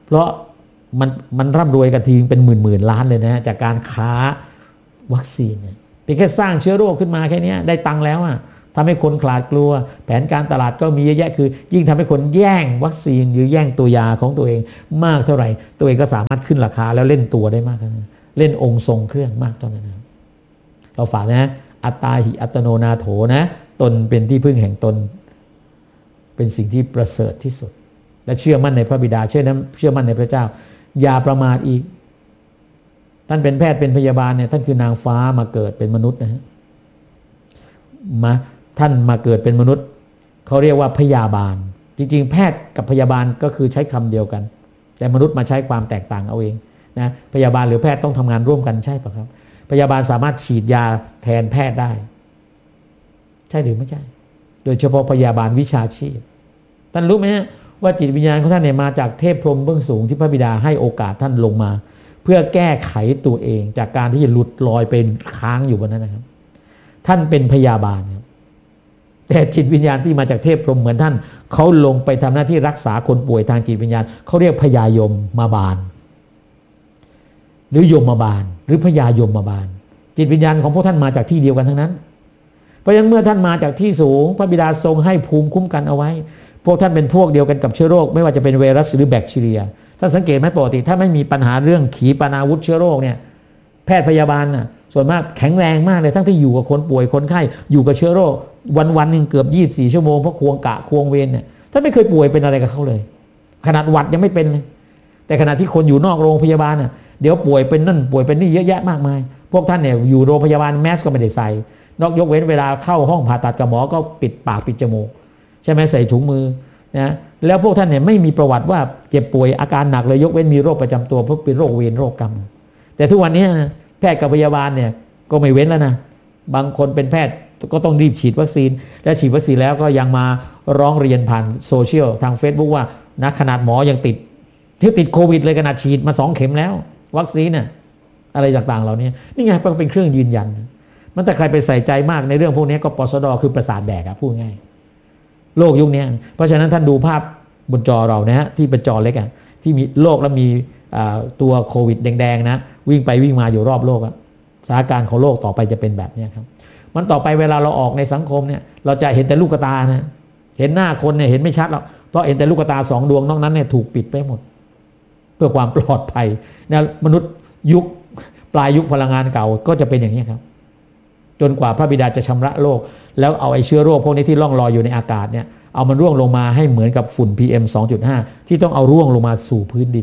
เพราะมันมันร่ำรวยกันทีเป็นหมื่นหมื่นล้านเลยนะจากการค้าวัคซีนเนี่ยเป็นแค่สร้างเชื้อโรคขึ้นมาแค่นี้ได้ตังค์แล้วอ่ะทำให้คนขลาดกลัวแผนการตลาดก็มีเยอะแยะคือยิ่งทำให้คนแย่งวัคซีนหรือแย่งตัวยาของตัวเองมากเท่าไหร่ตัวเองก็สามารถขึ้นราคาแล้วเล่นตัวได้มากเท่านั้นเล่นองค์ทรงเครื่องมากเท่านั้นนะเราฝากนะอัตตาหิอัตโนนาโถนะตนเป็นที่พึ่งแห่งตนเป็นสิ่งที่ประเสริฐที่สุดและเชื่อมั่นในพระบิดาเชื่อนั้นเชื่อมั่นในพระเจ้าอย่าประมาทอีกท่านเป็นแพทย์เป็นพยาบาลเนี่ยท่านคือนางฟ้ามาเกิดเป็นมนุษย์นะฮะมาท่านมาเกิดเป็นมนุษย์เขาเรียกว่าพยาบาลจริงๆแพทย์กับพยาบาลก็คือใช้คำเดียวกันแต่มนุษย์มาใช้ความแตกต่างเอาเองนะพยาบาลหรือแพทย์ต้องทำงานร่วมกันใช่ปะครับพยาบาลสามารถฉีดยาแทนแพทย์ได้ใช่หรือไม่ใช่โดยเฉพาะพยาบาลวิชาชีพท่านรู้ไหมว่าจิตวิญญาณของท่านเนี่ยมาจากเทพพรหมเบื้องสูงที่พระบิดาให้โอกาสท่านลงมาเพื่อแก้ไขตัวเองจากการที่จะหลุดลอยเป็นค้างอยู่บนนั้นนะครับท่านเป็นพยาบาลครับแต่จิตวิญญาณที่มาจากเทพพรหมเหมือนท่านเขาลงไปทำหน้าที่รักษาคนป่วยทางจิตวิญญาณเขาเรียกพยายมมาบาลหรือยมมาบาลหรือพยายมมาบาลจิตวิญญาณของพวกท่านมาจากที่เดียวกันทั้งนั้นเพราะฉะนั้นเมื่อท่านมาจากที่สูงพระบิดาทรงให้ภูมิคุ้มกันเอาไว้พวกท่านเป็นพวกเดียวกันกับเชื้อโรคไม่ว่าจะเป็นไวรัสหรือแบคทีเรียท่านสังเกตไหมปกติถ้าไม่มีปัญหาเรื่องขีปนาวุธเชื้อโรคเนี่ยแพทย์พยาบาลน่ะส่วนมากแข็งแรงมากเลยทั้งที่อยู่กับคนป่วยคนไข้อยู่กับเชื้อโรควันวันหนึ่งเกือบยี่สิบสี่ชั่วโมงเพราะควงกะควงเวรเนี่ยท่านไม่เคยป่วยเป็นอะไรกับเขาเลยขนาดหวัดยังไม่เป็นเลยแต่ขณะที่คนอยู่นอกโรงพยาบาลน่ะเดี๋ยวป่วยเป็นนั่นป่วยเป็นนี่เยอะแยะมากมายพวกท่านเนี่ยอยู่โรงพยาบาลแมสก็ไม่ได้ใส่นอกยกเว้นเวลาเข้าห้องผ่าตัดกับหมอก็ปิดปากปิดจมูกใช่ไหมใส่ถุงมือนะแล้วพวกท่านเนี่ยไม่มีประวัติว่าเจ็บป่วยอาการหนักเลยยกเว้นมีโรคประจำตัวเพราะเป็นโรคเวรโรคกรรมแต่ทุกวันนี้แพทย์กับพยาบาลเนี่ยก็ไม่เว้นแล้วนะบางคนเป็นแพทย์ก็ต้องรีบฉีดวัคซีนและฉีดวัคซีนแล้วก็ยังมาร้องเรียนผ่านโซเชียลทาง Facebook ว่านะขนาดหมอยังติดที่ติดโควิดเลยขนาดฉีดมาสองเข็มแล้ววัคซีนน่ะอะไรต่างๆเหล่านี้นี่ไงมันเป็นเครื่องยืนยันมันแต่ใครไปใส่ใจมากในเรื่องพวกนี้ก็ปสดคือประสาทแดกอะพูดง่ายโลกยุคนี้เพราะฉะนั้นท่านดูภาพบนจอเรานะฮะที่เป็นจอเล็กอะที่มีโลกแล้วมีตัวโควิดแดงๆนะวิ่งไปวิ่งมาอยู่รอบโลกอะสถานการณ์ของโลกต่อไปจะเป็นแบบนี้ครับมันต่อไปเวลาเราออกในสังคมเนี่ยเราจะเห็นแต่ลูกตานะเห็นหน้าคนเนี่ยเห็นไม่ชัดหรอกเพราะเห็นแต่ลูกตาสองดวงนอกนั้นเนี่ยถูกปิดไปหมดเพื่อความปลอดภัยนะมนุษย์ยุคปลายยุคพลังงานเก่าก็จะเป็นอย่างนี้ครับจนกว่าพระบิดาจะชำระโลกแล้วเอาไอ้เชื้อโรคพวกนี้ที่ล่องลอยอยู่ในอากาศเนี่ยเอามันร่วงลงมาให้เหมือนกับฝุ่น พี เอ็ม สองจุดห้า ที่ต้องเอาร่วงลงมาสู่พื้นดิน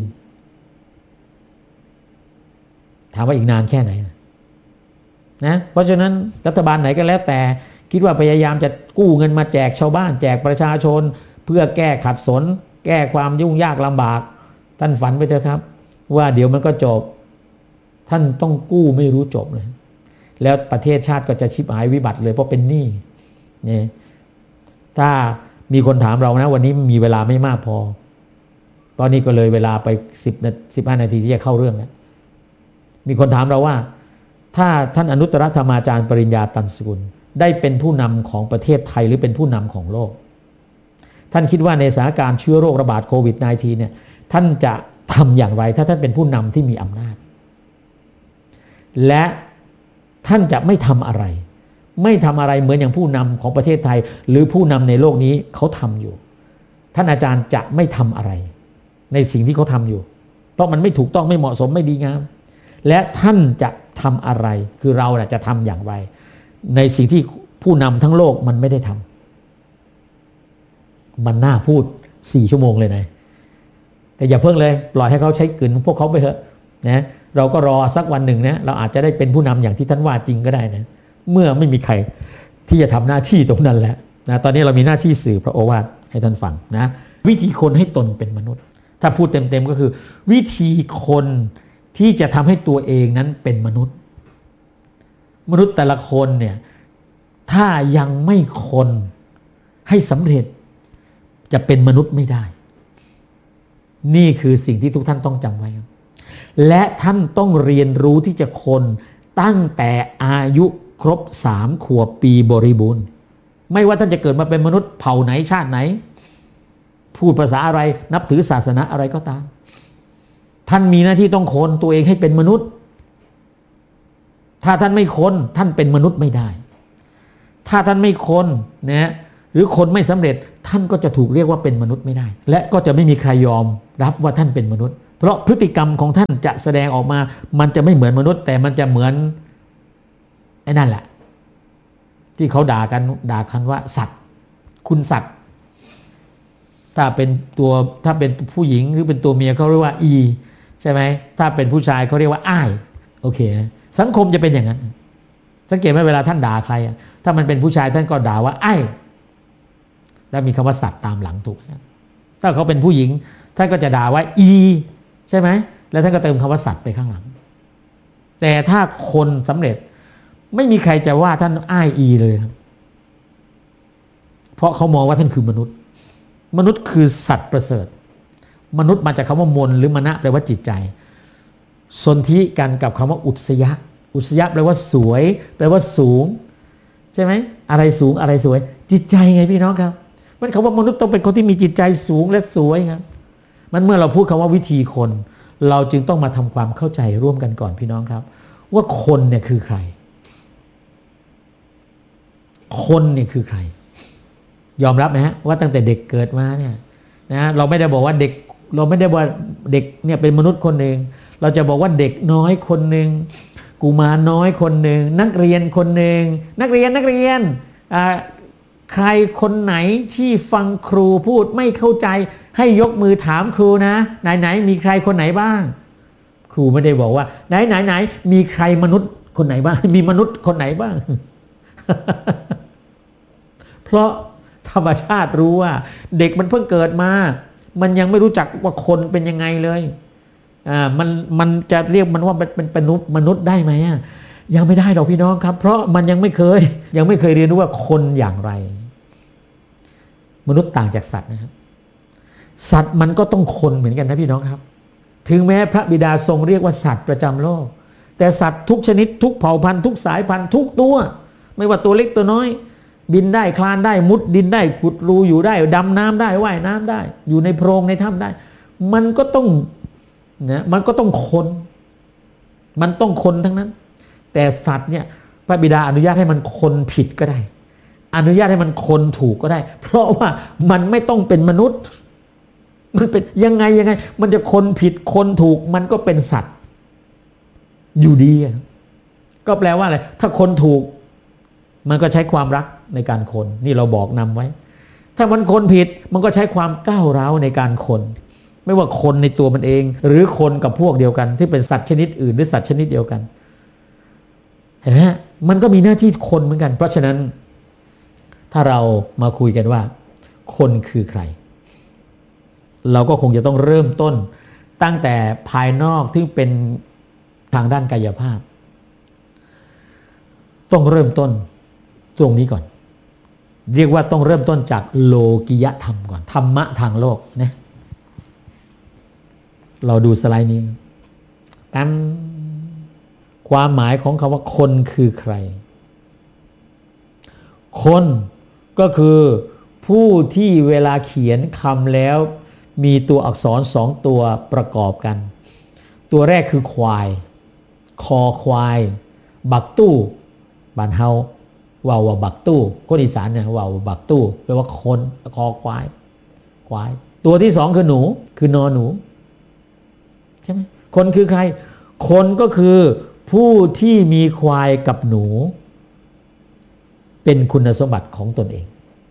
ถามว่าอีกนานแค่ไหนนะเพราะฉะนั้นรัฐบาลไหนก็แล้วแต่คิดว่าพยายามจะกู้เงินมาแจกชาวบ้านแจกประชาชนเพื่อแก้ขัดสนแก้ความยุ่งยากลำบากท่านฝันไปเถอะครับว่าเดี๋ยวมันก็จบท่านต้องกู้ไม่รู้จบเลยแล้วประเทศชาติก็จะชิบหายวิบัติเลยเพราะเป็นหนี้นี่ถ้ามีคนถามเรานะวันนี้มีเวลาไม่มากพอตอนนี้ก็เลยเวลาไปสิบ สิบห้านาทีที่จะเข้าเรื่องแล้วมีคนถามเราว่าถ้าท่านอนุตตรธรรมาจารย์ปริญญาตันสกุลได้เป็นผู้นำของประเทศไทยหรือเป็นผู้นำของโลกท่านคิดว่าในสถานการณ์เชื้อโรคระบาดโควิด สิบเก้า เนี่ยท่านจะทำอย่างไรถ้าท่านเป็นผู้นำที่มีอำนาจและท่านจะไม่ทำอะไรไม่ทำอะไรเหมือนอย่างผู้นำของประเทศไทยหรือผู้นำในโลกนี้เขาทำอยู่ท่านอาจารย์จะไม่ทำอะไรในสิ่งที่เขาทำอยู่เพราะมันไม่ถูกต้องไม่เหมาะสมไม่ดีงามและท่านจะทำอะไรคือเราน่ะจะทำอย่างไรในสิ่งที่ผู้นำทั้งโลกมันไม่ได้ทำมันน่าพูดสี่ชั่วโมงเลยนะแต่อย่าเพิ่งเลยปล่อยให้เขาใช้กลืนพวกเขาไปเถอะนะเราก็รอสักวันหนึ่งนะเราอาจจะได้เป็นผู้นำอย่างที่ท่านว่าจริงก็ได้นะเมื่อไม่มีใครที่จะทำหน้าที่ตรงนั้นแล้วนะตอนนี้เรามีหน้าที่สื่อพระโอวาทให้ท่านฟังนะวิธีคนให้ตนเป็นมนุษย์ถ้าพูดเต็มๆก็คือวิธีคนที่จะทำให้ตัวเองนั้นเป็นมนุษย์มนุษย์แต่ละคนเนี่ยถ้ายังไม่คนให้สำเร็จจะเป็นมนุษย์ไม่ได้นี่คือสิ่งที่ทุกท่านต้องจำไว้ครับและท่านต้องเรียนรู้ที่จะคนตั้งแต่อายุครบสามขวบปีบริบูรณ์ไม่ว่าท่านจะเกิดมาเป็นมนุษย์เผ่าไหนชาติไหนพูดภาษาอะไรนับถือศาสนาอะไรก็ตามท่านมีหน้าที่ต้องค้นตัวเองให้เป็นมนุษย์ถ้าท่านไม่ค้นท่านเป็นมนุษย์ไม่ได้ถ้าท่านไม่ค้นนะหรือคนไม่สำเร็จท่านก็จะถูกเรียกว่าเป็นมนุษย์ไม่ได้และก็จะไม่มีใครยอมรับว่าท่านเป็นมนุษย์เพราะพฤติกรรมของท่านจะแสดงออกมามันจะไม่เหมือนมนุษย์แต่มันจะเหมือนไอ้นั่นแหละที่เขาด่ากันด่ากันว่าสัตว์คุณสัตว์ถ้าเป็นตัวถ้าเป็นผู้หญิงหรือเป็นตัวเมียเขาเรียกว่าอีใช่ไหมถ้าเป็นผู้ชายเขาเรียกว่าอ้ายโอเคสังคมจะเป็นอย่างนั้นสังเกตไหมเวลาท่านด่าใครถ้ามันเป็นผู้ชายท่านก็ด่าว่าอ้ายแล้วมีคำว่าสัตว์ตามหลังถูกถ้าเขาเป็นผู้หญิงท่านก็จะด่าว่าอีใช่ไหมแล้วท่านก็เติมคำว่าสัตว์ไปข้างหลังแต่ถ้าคนสำเร็จไม่มีใครจะว่าท่านอ้ายอีเลยครับเพราะเขามองว่าท่านคือมนุษย์มนุษย์คือสัตว์ประเสริฐมนุษย์มาจากคำว่ามนหรือมนะแปลว่าจิตใจสนธิกันกับคำว่าอุตสยะอุตสยะแปลว่าสวยแปลว่าสูงใช่ไหมอะไรสูงอะไรสวยจิตใจไงพี่น้องครับมันคำว่ามนุษย์ต้องเป็นคนที่มีจิตใจสูงและสวยครับมันเมื่อเราพูดคำว่าวิธีคนเราจึงต้องมาทำความเข้าใจร่วมกันก่อนพี่น้องครับว่าคนเนี่ยคือใครคนเนี่ยคือใครยอมรับไหมฮะว่าตั้งแต่เด็กเกิดมาเนี่ยนะเราไม่ได้บอกว่าเด็กเราไม่ได้ว่าเด็กเนี่ยเป็นมนุษย์คนหนึ่งเราจะบอกว่าเด็กน้อยคนหนึ่งกุมารน้อยคนหนึ่งนักเรียนคนหนึ่งนักเรียนนักเรียนใครคนไหนที่ฟังครูพูดไม่เข้าใจให้ยกมือถามครูนะไหนไหนมีใครคนไหนบ้างครูไม่ได้บอกว่าไหนไหนไหนมีใครมนุษย์คนไหนบ้างมีมนุษย์คนไหนบ้าง เพราะธรรมชาติรู้ว่าเด็กมันเพิ่งเกิดมามันยังไม่รู้จักว่าคนเป็นยังไงเลยอ่ามันมันจะเรียกมันว่าเป็นเป็นมนุษย์มนุษย์ได้ไหมอ่ะยังไม่ได้หรอกพี่น้องครับเพราะมันยังไม่เคยยังไม่เคยเรียนรู้ว่าคนอย่างไรมนุษย์ต่างจากสัตว์นะครับสัตว์มันก็ต้องคนเหมือนกันนะพี่น้องครับถึงแม้พระบิดาทรงเรียกว่าสัตว์ประจำโลกแต่สัตว์ทุกชนิดทุกเผ่าพันธุ์ทุกสายพันธุ์ทุกตัวไม่ว่าตัวเล็กตัวน้อยบินได้คลานได้มุดดินได้ขุดรูอยู่ได้ดำน้ำได้ว่ายน้ำได้อยู่ในโพรงในถ้ำได้มันก็ต้องนะมันก็ต้องคนมันต้องคนทั้งนั้นแต่สัตว์เนี่ยพระบิดาอนุญาตให้มันคนผิดก็ได้อนุญาตให้มันคนถูกก็ได้เพราะว่ามันไม่ต้องเป็นมนุษย์มันเป็นยังไงยังไงมันจะคนผิดคนถูกมันก็เป็นสัตว์อยู่ดีก็แปลว่าอะไรถ้าคนถูกมันก็ใช้ความรักในการคนนี่เราบอกนำไว้ถ้ามันคนผิดมันก็ใช้ความก้าวร้าวในการคนไม่ว่าคนในตัวมันเองหรือคนกับพวกเดียวกันที่เป็นสัตว์ชนิดอื่นหรือสัตว์ชนิดเดียวกันเห็นไหมมันก็มีหน้าที่คนเหมือนกันเพราะฉะนั้นถ้าเรามาคุยกันว่าคนคือใครเราก็คงจะต้องเริ่มต้นตั้งแต่ภายนอกที่เป็นทางด้านกายภาพต้องเริ่มต้นตรงนี้ก่อนเรียกว่าต้องเริ่มต้นจากโลกิยธรรมก่อนธรรมะทางโลกนะเราดูสไลด์นี้กันความหมายของคำว่าคนคือใครคนก็คือผู้ที่เวลาเขียนคำแล้วมีตัวอักษรสองตัวประกอบกันตัวแรกคือควายคอควายบักตู้บ้านเฮาว่าวบักตู้คนอีสานเนี่ยว่าวบักตู้แปลว่าคนคอควายควายตัวที่สองคือหนูคือนอหนูใช่ไหมคนคือใครคนก็คือผู้ที่มีควายกับหนูเป็นคุณสมบัติของตนเอง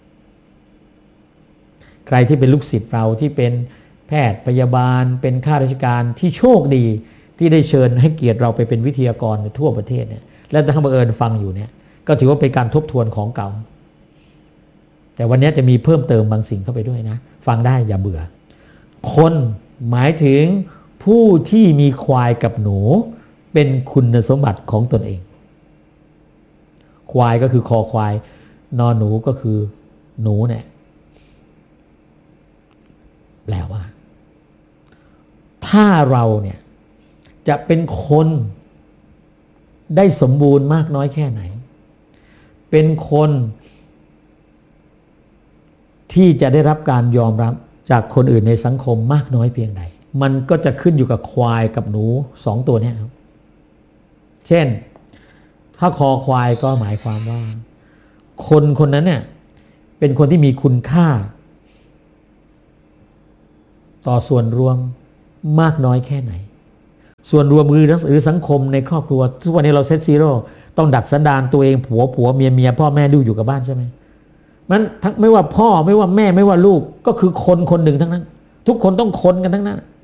ใครที่เป็นลูกศิษย์เราที่เป็นแพทย์พยาบาลเป็นข้าราชการที่โชคดีที่ได้เชิญให้เกียรติเราไปเป็นวิทยากรในทั่วประเทศเนี่ยและถ้าบังเอิญฟังอยู่เนี่ยก็ถือว่าเป็นการทบทวนของเก่าแต่วันนี้จะมีเพิ่มเติมบางสิ่งเข้าไปด้วยนะฟังได้อย่าเบื่อคนหมายถึงผู้ที่มีควายกับหนูเป็นคุณสมบัติของตนเองควายก็คือคอควายนอหนูก็คือหนูเนี่ยแปลว่าถ้าเราเนี่ยจะเป็นคนได้สมบูรณ์มากน้อยแค่ไหนเป็นคนที่จะได้รับการยอมรับจากคนอื่นในสังคมมากน้อยเพียงใดมันก็จะขึ้นอยู่กับควายกับหนูสองตัวเนี้ครับเช่นถ้าคอควายก็หมายความว่าคนคนนั้นเนี่ยเป็นคนที่มีคุณค่าต่อส่วนรวมมากน้อยแค่ไหนส่วนรวมหรือสังคมในครอบครัวทุกวันนี้เราเซตซีโร่ต้องดัดสันดานตัวเองผัวผัวเมียเมียพ่อแม่ดูอยู่กับบ้านใช่ไหมมันทั้งไม่ว่าพ่อไม่ว่าแม่ไม่ว่าลูกก็คือคนคนหนึ่งทั้งนั้นทุกคนต้องคนกันทั้งนั้น